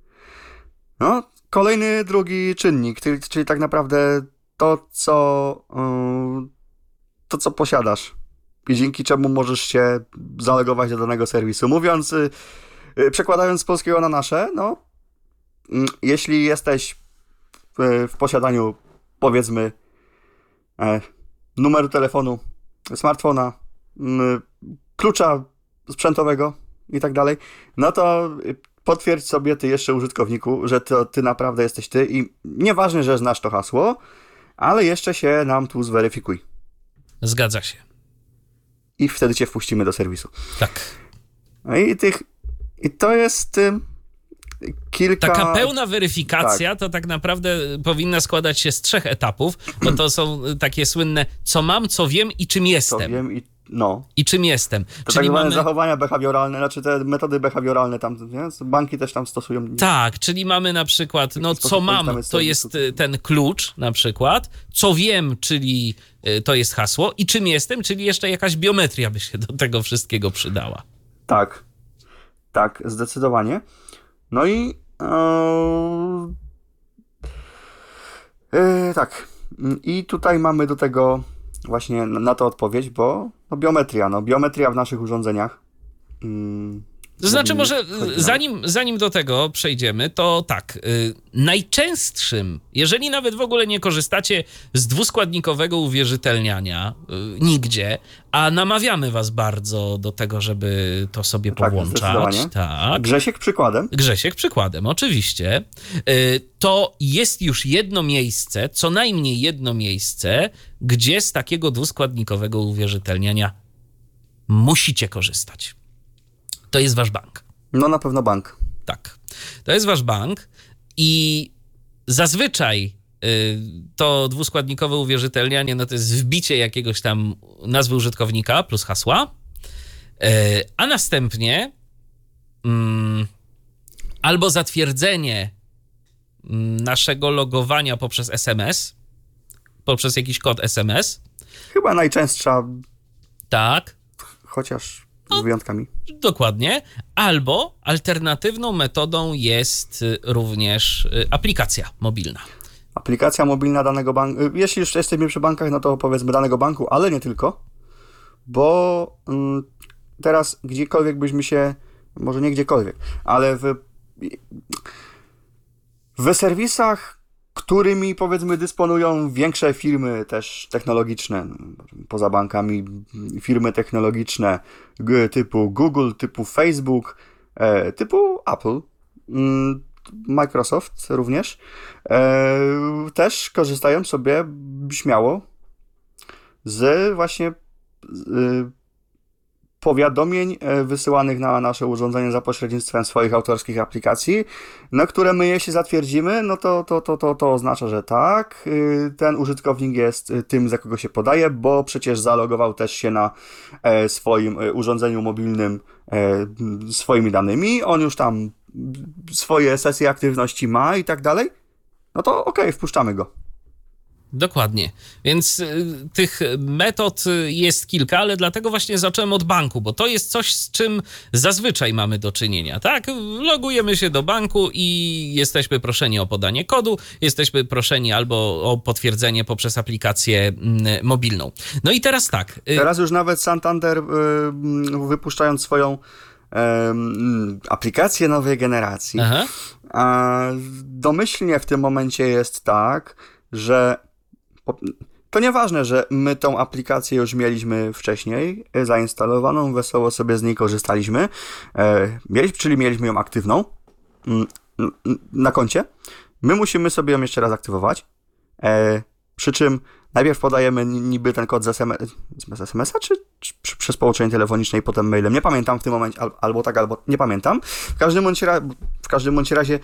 no kolejny drugi czynnik, czyli, czyli tak naprawdę to, co e, to, co posiadasz. I dzięki czemu możesz się zalogować do danego serwisu. Mówiąc, yy, przekładając z polskiego na nasze, no, yy, jeśli jesteś w, w posiadaniu, powiedzmy, yy, numeru telefonu, smartfona, yy, klucza sprzętowego i tak dalej, no to potwierdź sobie ty jeszcze użytkowniku, że to ty naprawdę jesteś ty i nieważne, że znasz to hasło, ale jeszcze się nam tu zweryfikuj. Zgadza się. I wtedy cię wpuścimy do serwisu. Tak. No i tych, i to jest y, kilka... Taka pełna weryfikacja tak. to tak naprawdę powinna składać się z trzech etapów, bo to są takie słynne co mam, co wiem i czym jestem. Co wiem i no. I czym jestem. To Czyli tak zwane mamy zachowania behawioralne, znaczy te metody behawioralne tam, nie? Banki też tam stosują. Tak, czyli mamy na przykład, no co mam, to jest ten klucz na przykład, co wiem, czyli to jest hasło i czym jestem, czyli jeszcze jakaś biometria by się do tego wszystkiego przydała. Tak, tak, zdecydowanie. No i yy, yy, tak, i tutaj mamy do tego właśnie na to odpowiedź, bo no biometria, no biometria w naszych urządzeniach, yy, To znaczy może zanim, zanim do tego przejdziemy, to tak, y, najczęstszym, jeżeli nawet w ogóle nie korzystacie z dwuskładnikowego uwierzytelniania y, nigdzie, a namawiamy was bardzo do tego, żeby to sobie tak, powłączać. Tak. Grzesiek przykładem. Grzesiek przykładem, oczywiście. Y, to jest już jedno miejsce, co najmniej jedno miejsce, gdzie z takiego dwuskładnikowego uwierzytelniania musicie korzystać. To jest wasz bank. No na pewno bank. Tak. To jest wasz bank i zazwyczaj y, to dwuskładnikowe uwierzytelnianie, no to jest wbicie jakiegoś tam nazwy użytkownika plus hasła, y, a następnie y, albo zatwierdzenie naszego logowania poprzez es em es, poprzez jakiś kod es em es. Chyba najczęstsza. Tak. Chociaż z wyjątkami. Dokładnie. Albo alternatywną metodą jest również aplikacja mobilna. Aplikacja mobilna danego banku. Jeśli już jesteśmy przy bankach, no to powiedzmy danego banku, ale nie tylko, bo mm, teraz gdziekolwiek byśmy się, może nie gdziekolwiek, ale w, w serwisach, którymi powiedzmy dysponują większe firmy też technologiczne, poza bankami, firmy technologiczne typu Google, typu Facebook, typu Apple, Microsoft również, też korzystają sobie śmiało z właśnie powiadomień wysyłanych na nasze urządzenie za pośrednictwem swoich autorskich aplikacji, na które my jeśli zatwierdzimy, no to, to, to, to, to oznacza, że tak, ten użytkownik jest tym, za kogo się podaje, bo przecież zalogował też się na swoim urządzeniu mobilnym swoimi danymi, on już tam swoje sesje aktywności ma i tak dalej, no to okej, okay, wpuszczamy go. Dokładnie. Więc y, tych metod jest kilka, ale dlatego właśnie zacząłem od banku, bo to jest coś, z czym zazwyczaj mamy do czynienia, tak? Logujemy się do banku i jesteśmy proszeni o podanie kodu, jesteśmy proszeni albo o potwierdzenie poprzez aplikację y, mobilną. No i teraz tak. Y... Teraz już nawet Santander y, wypuszczając swoją aplikację nowej generacji, Aha. a domyślnie w tym momencie jest tak, że to nieważne, że my tą aplikację już mieliśmy wcześniej zainstalowaną, wesoło sobie z niej korzystaliśmy, czyli mieliśmy ją aktywną na koncie. My musimy sobie ją jeszcze raz aktywować, przy czym najpierw podajemy niby ten kod z es em es-a, czy, czy przez połączenie telefoniczne i potem mailem. Nie pamiętam w tym momencie, albo tak, albo nie pamiętam. W każdym bądź, ra- w każdym bądź razie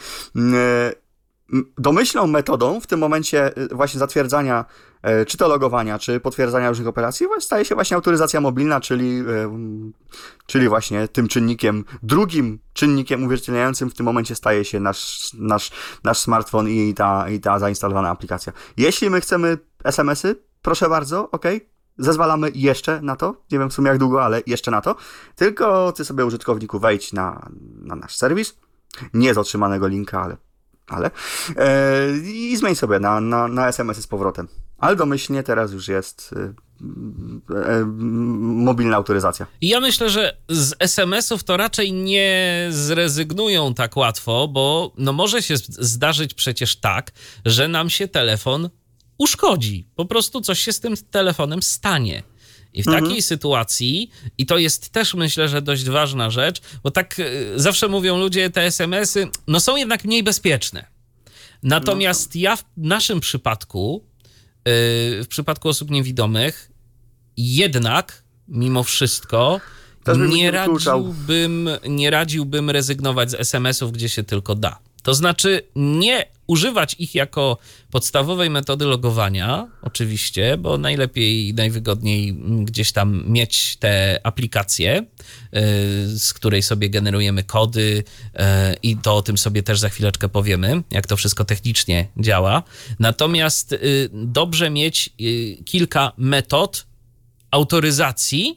domyślną metodą w tym momencie właśnie zatwierdzania, czy to logowania, czy potwierdzania różnych operacji, staje się właśnie autoryzacja mobilna, czyli, czyli właśnie tym czynnikiem, drugim czynnikiem uwierzytelniającym w tym momencie staje się nasz, nasz, nasz smartfon i ta, i ta zainstalowana aplikacja. Jeśli my chcemy es em esy, proszę bardzo, ok, zezwalamy jeszcze na to, nie wiem w sumie jak długo, ale jeszcze na to, tylko ty sobie użytkowniku wejdź na, na nasz serwis, nie z otrzymanego linka, ale ale e, i zmień sobie na, na, na es em esy z powrotem. Ale domyślnie teraz już jest e, e, mobilna autoryzacja. Ja myślę, że z es em esów to raczej nie zrezygnują tak łatwo, bo no może się zdarzyć przecież tak, że nam się telefon uszkodzi. Po prostu coś się z tym telefonem stanie. I w mhm. takiej sytuacji, i to jest też myślę, że dość ważna rzecz, bo tak y, zawsze mówią ludzie, te es em esy, no są jednak mniej bezpieczne. Natomiast no. ja w naszym przypadku, y, w przypadku osób niewidomych, jednak mimo wszystko nie radziłbym, nie radziłbym rezygnować z es em esów, gdzie się tylko da. To znaczy nie używać ich jako podstawowej metody logowania, oczywiście, bo najlepiej i najwygodniej gdzieś tam mieć te aplikacje, z której sobie generujemy kody i to o tym sobie też za chwileczkę powiemy, jak to wszystko technicznie działa. Natomiast dobrze mieć kilka metod autoryzacji,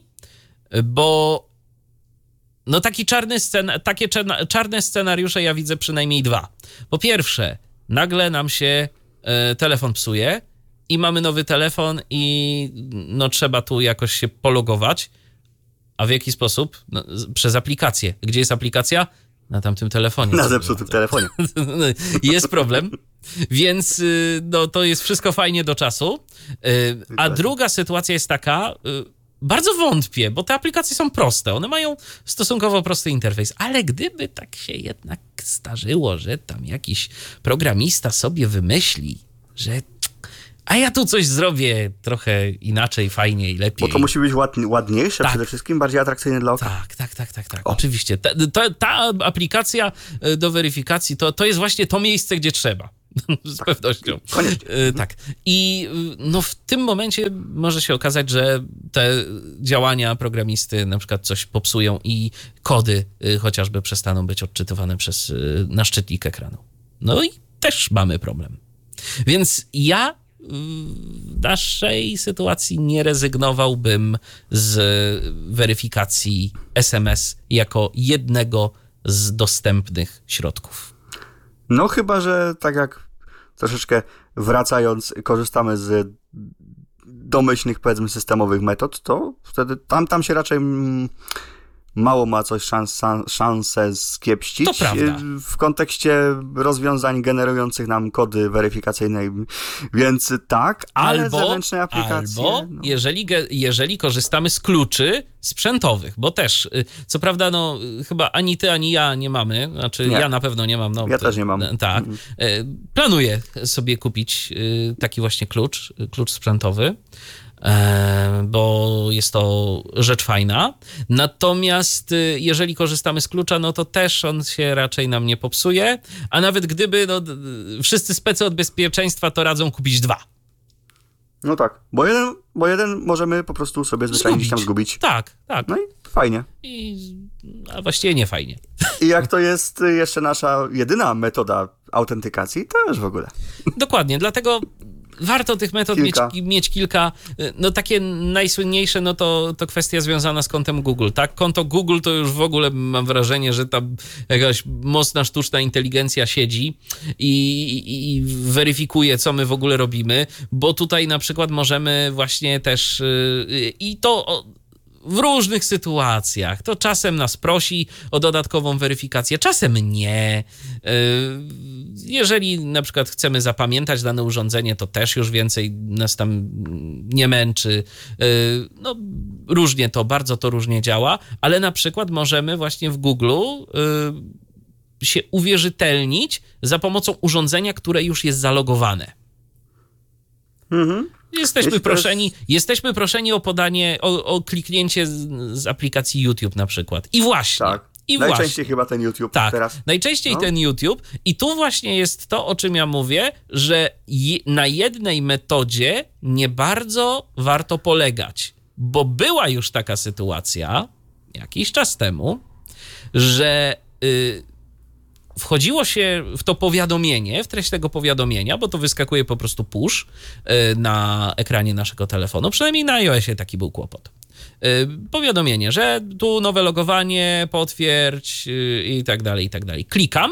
bo no taki czarny scen- takie czarne scenariusze ja widzę przynajmniej dwa. Po pierwsze, nagle nam się e, telefon psuje i mamy nowy telefon i no trzeba tu jakoś się pologować. A w jaki sposób? No, przez aplikację. Gdzie jest aplikacja? Na tamtym telefonie. Na zepsutym telefonie. Jest problem, więc no, to jest wszystko fajnie do czasu. A druga sytuacja jest taka, bardzo wątpię, bo te aplikacje są proste, one mają stosunkowo prosty interfejs, ale gdyby tak się jednak zdarzyło, że tam jakiś programista sobie wymyśli, że a ja tu coś zrobię trochę inaczej, fajniej, lepiej. Bo to musi być ład, ładniejsze tak. przede wszystkim, bardziej atrakcyjne dla oka. Tak, tak, tak, tak, tak. Oczywiście. Ta, ta, ta aplikacja do weryfikacji to, to jest właśnie to miejsce, gdzie trzeba. Z tak. pewnością. Koniecznie. Tak. I no w tym momencie może się okazać, że te działania programisty na przykład coś popsują i kody chociażby przestaną być odczytywane przez nasz czytnik ekranu. No i też mamy problem. Więc ja w naszej sytuacji nie rezygnowałbym z weryfikacji es em es jako jednego z dostępnych środków. No chyba, że tak jak troszeczkę wracając, korzystamy z domyślnych, powiedzmy, systemowych metod, to wtedy tam, tam się raczej mało ma coś szans, szansę skiepścić. To prawda. W kontekście rozwiązań generujących nam kody weryfikacyjne, więc tak, ale albo, zewnętrzne aplikacje... Albo no. jeżeli, jeżeli korzystamy z kluczy sprzętowych, bo też, co prawda, no chyba ani ty, ani ja nie mamy, znaczy nie. ja na pewno nie mam. No, ja też nie mam. Tak. Mm. Planuję sobie kupić taki właśnie klucz, klucz sprzętowy, bo jest to rzecz fajna. Natomiast jeżeli korzystamy z klucza, no to też on się raczej nam nie popsuje, a nawet gdyby, no wszyscy specy od bezpieczeństwa to radzą kupić dwa. No tak, bo jeden, bo jeden możemy po prostu sobie zwyczajnie gdzieś tam zgubić. Tak, tak. No i fajnie. I, a właściwie nie fajnie. I jak to jest jeszcze nasza jedyna metoda autentykacji, to już w ogóle. Dokładnie, dlatego warto tych metod kilka. Mieć, mieć kilka. No takie najsłynniejsze, no to, to kwestia związana z kontem Google, tak? Konto Google to już w ogóle mam wrażenie, że tam jakaś mocna sztuczna inteligencja siedzi i, i weryfikuje, co my w ogóle robimy, bo tutaj na przykład możemy właśnie też yy, i to w różnych sytuacjach. To czasem nas prosi o dodatkową weryfikację, czasem nie. Jeżeli na przykład chcemy zapamiętać dane urządzenie, to też już więcej nas tam nie męczy. No, różnie to, bardzo to różnie działa, ale na przykład możemy właśnie w Google się uwierzytelnić za pomocą urządzenia, które już jest zalogowane. Mhm. Jesteśmy Jeśli proszeni, jest... jesteśmy proszeni o podanie, o, o kliknięcie z, z aplikacji YouTube na przykład. I właśnie. Tak. I najczęściej właśnie. chyba ten YouTube tak, teraz. Najczęściej no. ten YouTube. I tu właśnie jest to, o czym ja mówię, że je, na jednej metodzie nie bardzo warto polegać. Bo była już taka sytuacja jakiś czas temu, że... Yy, wchodziło się w to powiadomienie, w treść tego powiadomienia, bo to wyskakuje po prostu push na ekranie naszego telefonu, przynajmniej na iOSie taki był kłopot. Powiadomienie, że tu nowe logowanie, potwierdź i tak dalej, i tak dalej. Klikam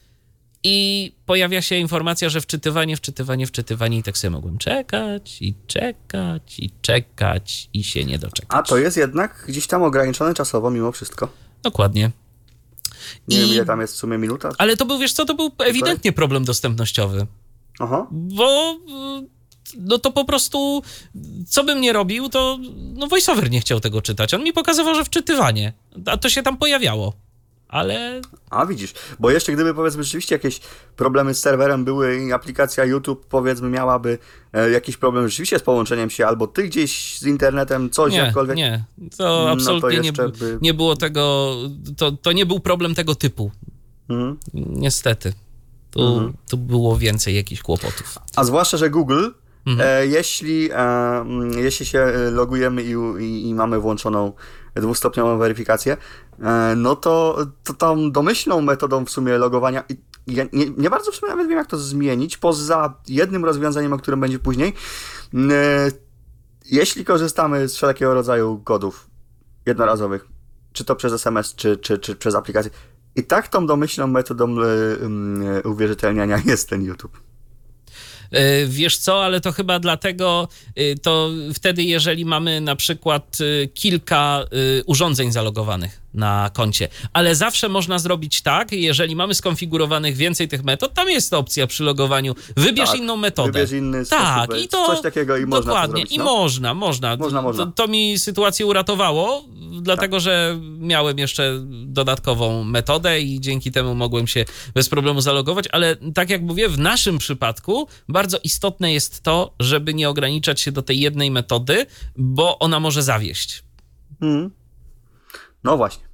i pojawia się informacja, że wczytywanie, wczytywanie, wczytywanie i tak sobie mogłem czekać i czekać i czekać i się nie doczekać. A to jest jednak gdzieś tam ograniczone czasowo mimo wszystko. Dokładnie. Nie I... wiem, ile tam jest w sumie minuta. Ale to był, wiesz co, to był ewidentnie problem dostępnościowy. Aha. Bo no to po prostu, co bym nie robił, to no VoiceOver nie chciał tego czytać. On mi pokazywał, że wczytywanie, a to się tam pojawiało. Ale... A widzisz, bo jeszcze gdyby powiedzmy rzeczywiście jakieś problemy z serwerem były i aplikacja YouTube powiedzmy miałaby e, jakiś problem rzeczywiście z połączeniem się, albo ty gdzieś z internetem, coś nie, jakkolwiek. Nie, to absolutnie no to nie, by... nie było tego, to, to nie był problem tego typu. Mhm. Niestety. Tu, mhm. tu było więcej jakichś kłopotów. A zwłaszcza, że Google, mhm. e, jeśli, e, jeśli się logujemy i, i, i mamy włączoną dwustopniową weryfikację, e, no to, to tą domyślną metodą w sumie logowania, i ja nie, nie bardzo w sumie nawet wiem, jak to zmienić, poza jednym rozwiązaniem, o którym będzie później, e, jeśli korzystamy z wszelkiego rodzaju kodów jednorazowych, czy to przez es em es, czy, czy, czy przez aplikację, i tak tą domyślną metodą y, y, uwierzytelniania jest ten YouTube. Wiesz co, ale to chyba dlatego, to wtedy, jeżeli mamy na przykład kilka urządzeń zalogowanych na koncie, ale zawsze można zrobić tak, jeżeli mamy skonfigurowanych więcej tych metod, tam jest opcja przy logowaniu, wybierz tak, inną metodę. Wybierz inny tak, sposób, i to coś takiego i można dokładnie, to zrobić, i no? można, można. Można, można. To, to mi sytuację uratowało, dlatego, tak. że miałem jeszcze dodatkową metodę i dzięki temu mogłem się bez problemu zalogować, ale tak jak mówię, w naszym przypadku bardzo istotne jest to, żeby nie ograniczać się do tej jednej metody, bo ona może zawieść. Hmm. No właśnie.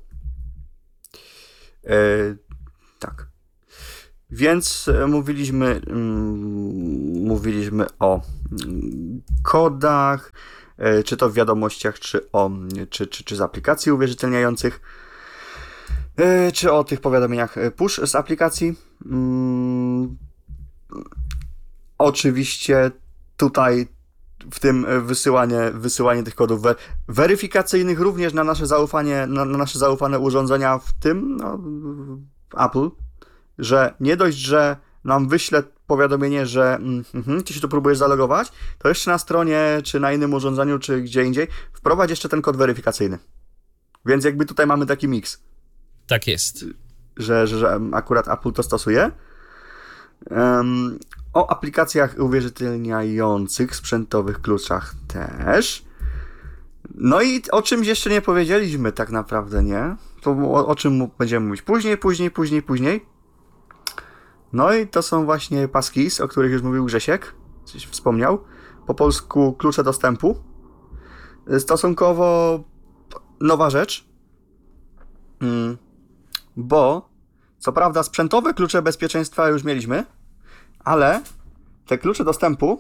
E, tak. Więc mówiliśmy, mm, mówiliśmy o kodach, e, czy to w wiadomościach, czy, o, czy, czy, czy z aplikacji uwierzytelniających, e, czy o tych powiadomieniach push z aplikacji. Mm, oczywiście tutaj w tym wysyłanie, wysyłanie tych kodów we, weryfikacyjnych również na nasze zaufanie, na, na nasze zaufane urządzenia, w tym no, Apple, że nie dość, że nam wyśle powiadomienie, że mm, ty się tu próbujesz zalogować, to jeszcze na stronie, czy na innym urządzeniu, czy gdzie indziej wprowadź jeszcze ten kod weryfikacyjny. Więc jakby tutaj mamy taki miks. Tak jest. Że, że, że akurat Apple to stosuje. Um, o aplikacjach uwierzytelniających, sprzętowych kluczach też. No i o czymś jeszcze nie powiedzieliśmy tak naprawdę, nie? To o, o czym będziemy mówić później, później, później, później. No i to są właśnie passkeys, o których już mówił Grzesiek, coś wspomniał. Po polsku klucze dostępu. Stosunkowo nowa rzecz. Hmm. Bo co prawda sprzętowe klucze bezpieczeństwa już mieliśmy, ale te klucze dostępu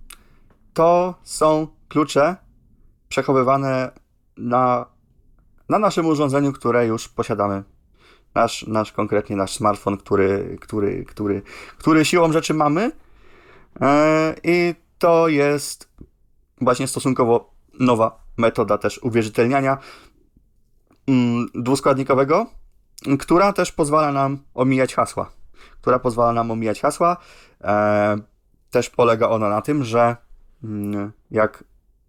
to są klucze przechowywane na, na naszym urządzeniu, które już posiadamy. Nasz, nasz konkretnie nasz smartfon, który, który, który, który siłą rzeczy mamy. Yy, I to jest właśnie stosunkowo nowa metoda też uwierzytelniania yy, dwuskładnikowego, która też pozwala nam omijać hasła. Która pozwala nam omijać hasła. E, też polega ona na tym, że mm, jak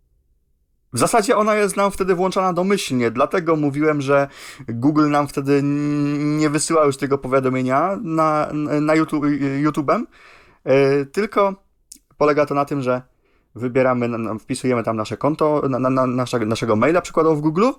w zasadzie ona jest nam wtedy włączana domyślnie, dlatego mówiłem, że Google nam wtedy nie wysyła już tego powiadomienia na, na YouTube, YouTube'em, e, tylko polega to na tym, że wybieramy, wpisujemy tam nasze konto, na, na, nasze, naszego maila przykładowo w Google,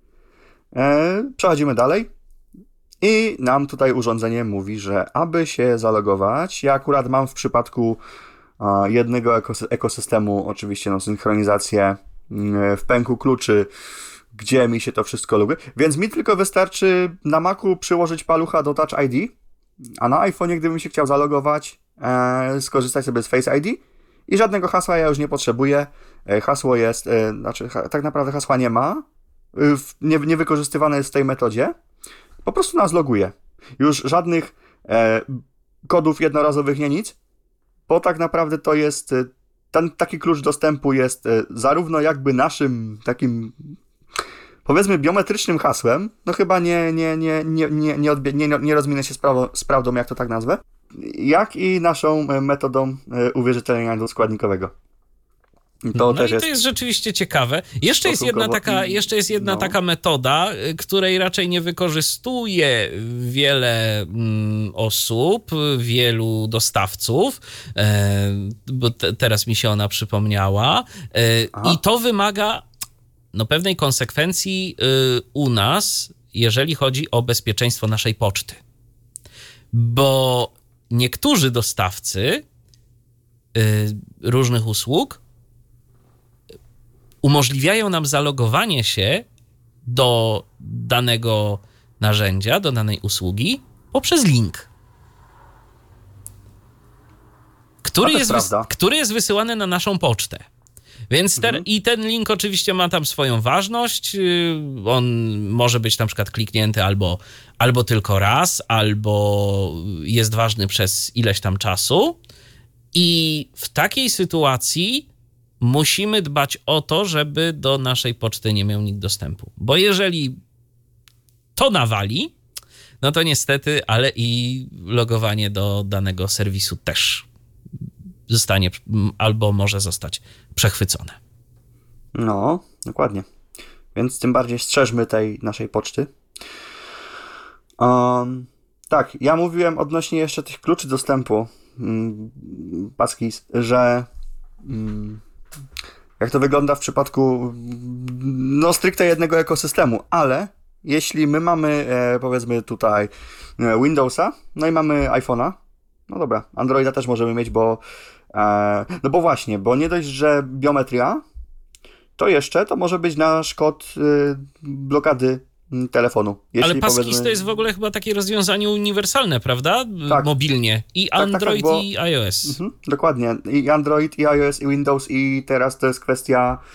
e, przechodzimy dalej. I nam tutaj urządzenie mówi, że aby się zalogować, ja akurat mam w przypadku jednego ekosystemu oczywiście no, synchronizację w pęku kluczy, gdzie mi się to wszystko loguje, więc mi tylko wystarczy na Macu przyłożyć palucha do Touch I D, a na iPhone'ie, gdybym się chciał zalogować, e, skorzystać sobie z Face I D i żadnego hasła ja już nie potrzebuję. Hasło jest, e, znaczy ha, tak naprawdę hasła nie ma, nie, nie wykorzystywane jest w tej metodzie. Po prostu nas loguje. Już żadnych e, kodów jednorazowych, nie nic, bo tak naprawdę to jest, ten taki klucz dostępu jest e, zarówno jakby naszym takim, powiedzmy, biometrycznym hasłem, no chyba nie, nie, nie, nie, nie, nie, odbie- nie, nie rozminę się z, prawo, z prawdą, jak to tak nazwę, jak i naszą metodą e, uwierzytelniania składnikowego. To no też i jest... to jest rzeczywiście ciekawe. Jeszcze jest jedna taka, jeszcze jest jedna no. taka metoda, której raczej nie wykorzystuje wiele mm, osób, wielu dostawców, e, bo te, teraz mi się ona przypomniała. E, I to wymaga no, pewnej konsekwencji y, u nas, jeżeli chodzi o bezpieczeństwo naszej poczty. Bo niektórzy dostawcy y, różnych usług umożliwiają nam zalogowanie się do danego narzędzia, do danej usługi poprzez link, który, jest, wys- który jest wysyłany na naszą pocztę. Więc ter- mhm. I ten link oczywiście ma tam swoją ważność. On może być na przykład kliknięty albo, albo tylko raz, albo jest ważny przez ileś tam czasu. I w takiej sytuacji musimy dbać o to, żeby do naszej poczty nie miał nikt dostępu. Bo jeżeli to nawali, no to niestety, ale i logowanie do danego serwisu też zostanie albo może zostać przechwycone. No, dokładnie. Więc tym bardziej strzeżmy tej naszej poczty. Um, tak, ja mówiłem odnośnie jeszcze tych kluczy dostępu, mm, Passkeys, że mm, jak to wygląda w przypadku no stricte jednego ekosystemu, ale jeśli my mamy e, powiedzmy tutaj e, Windowsa, no i mamy iPhone'a, no dobra, Androida też możemy mieć, bo e, no bo właśnie, bo nie dość, że biometria, to jeszcze to może być nasz kod y, blokady telefonu. Jeśli Ale Passkeys powiedzmy... to jest w ogóle chyba takie rozwiązanie uniwersalne, prawda? Tak. Mobilnie. I Android, tak, tak, tak, bo... i iOS. Mhm, dokładnie. I Android, i iOS, i Windows, i teraz to jest kwestia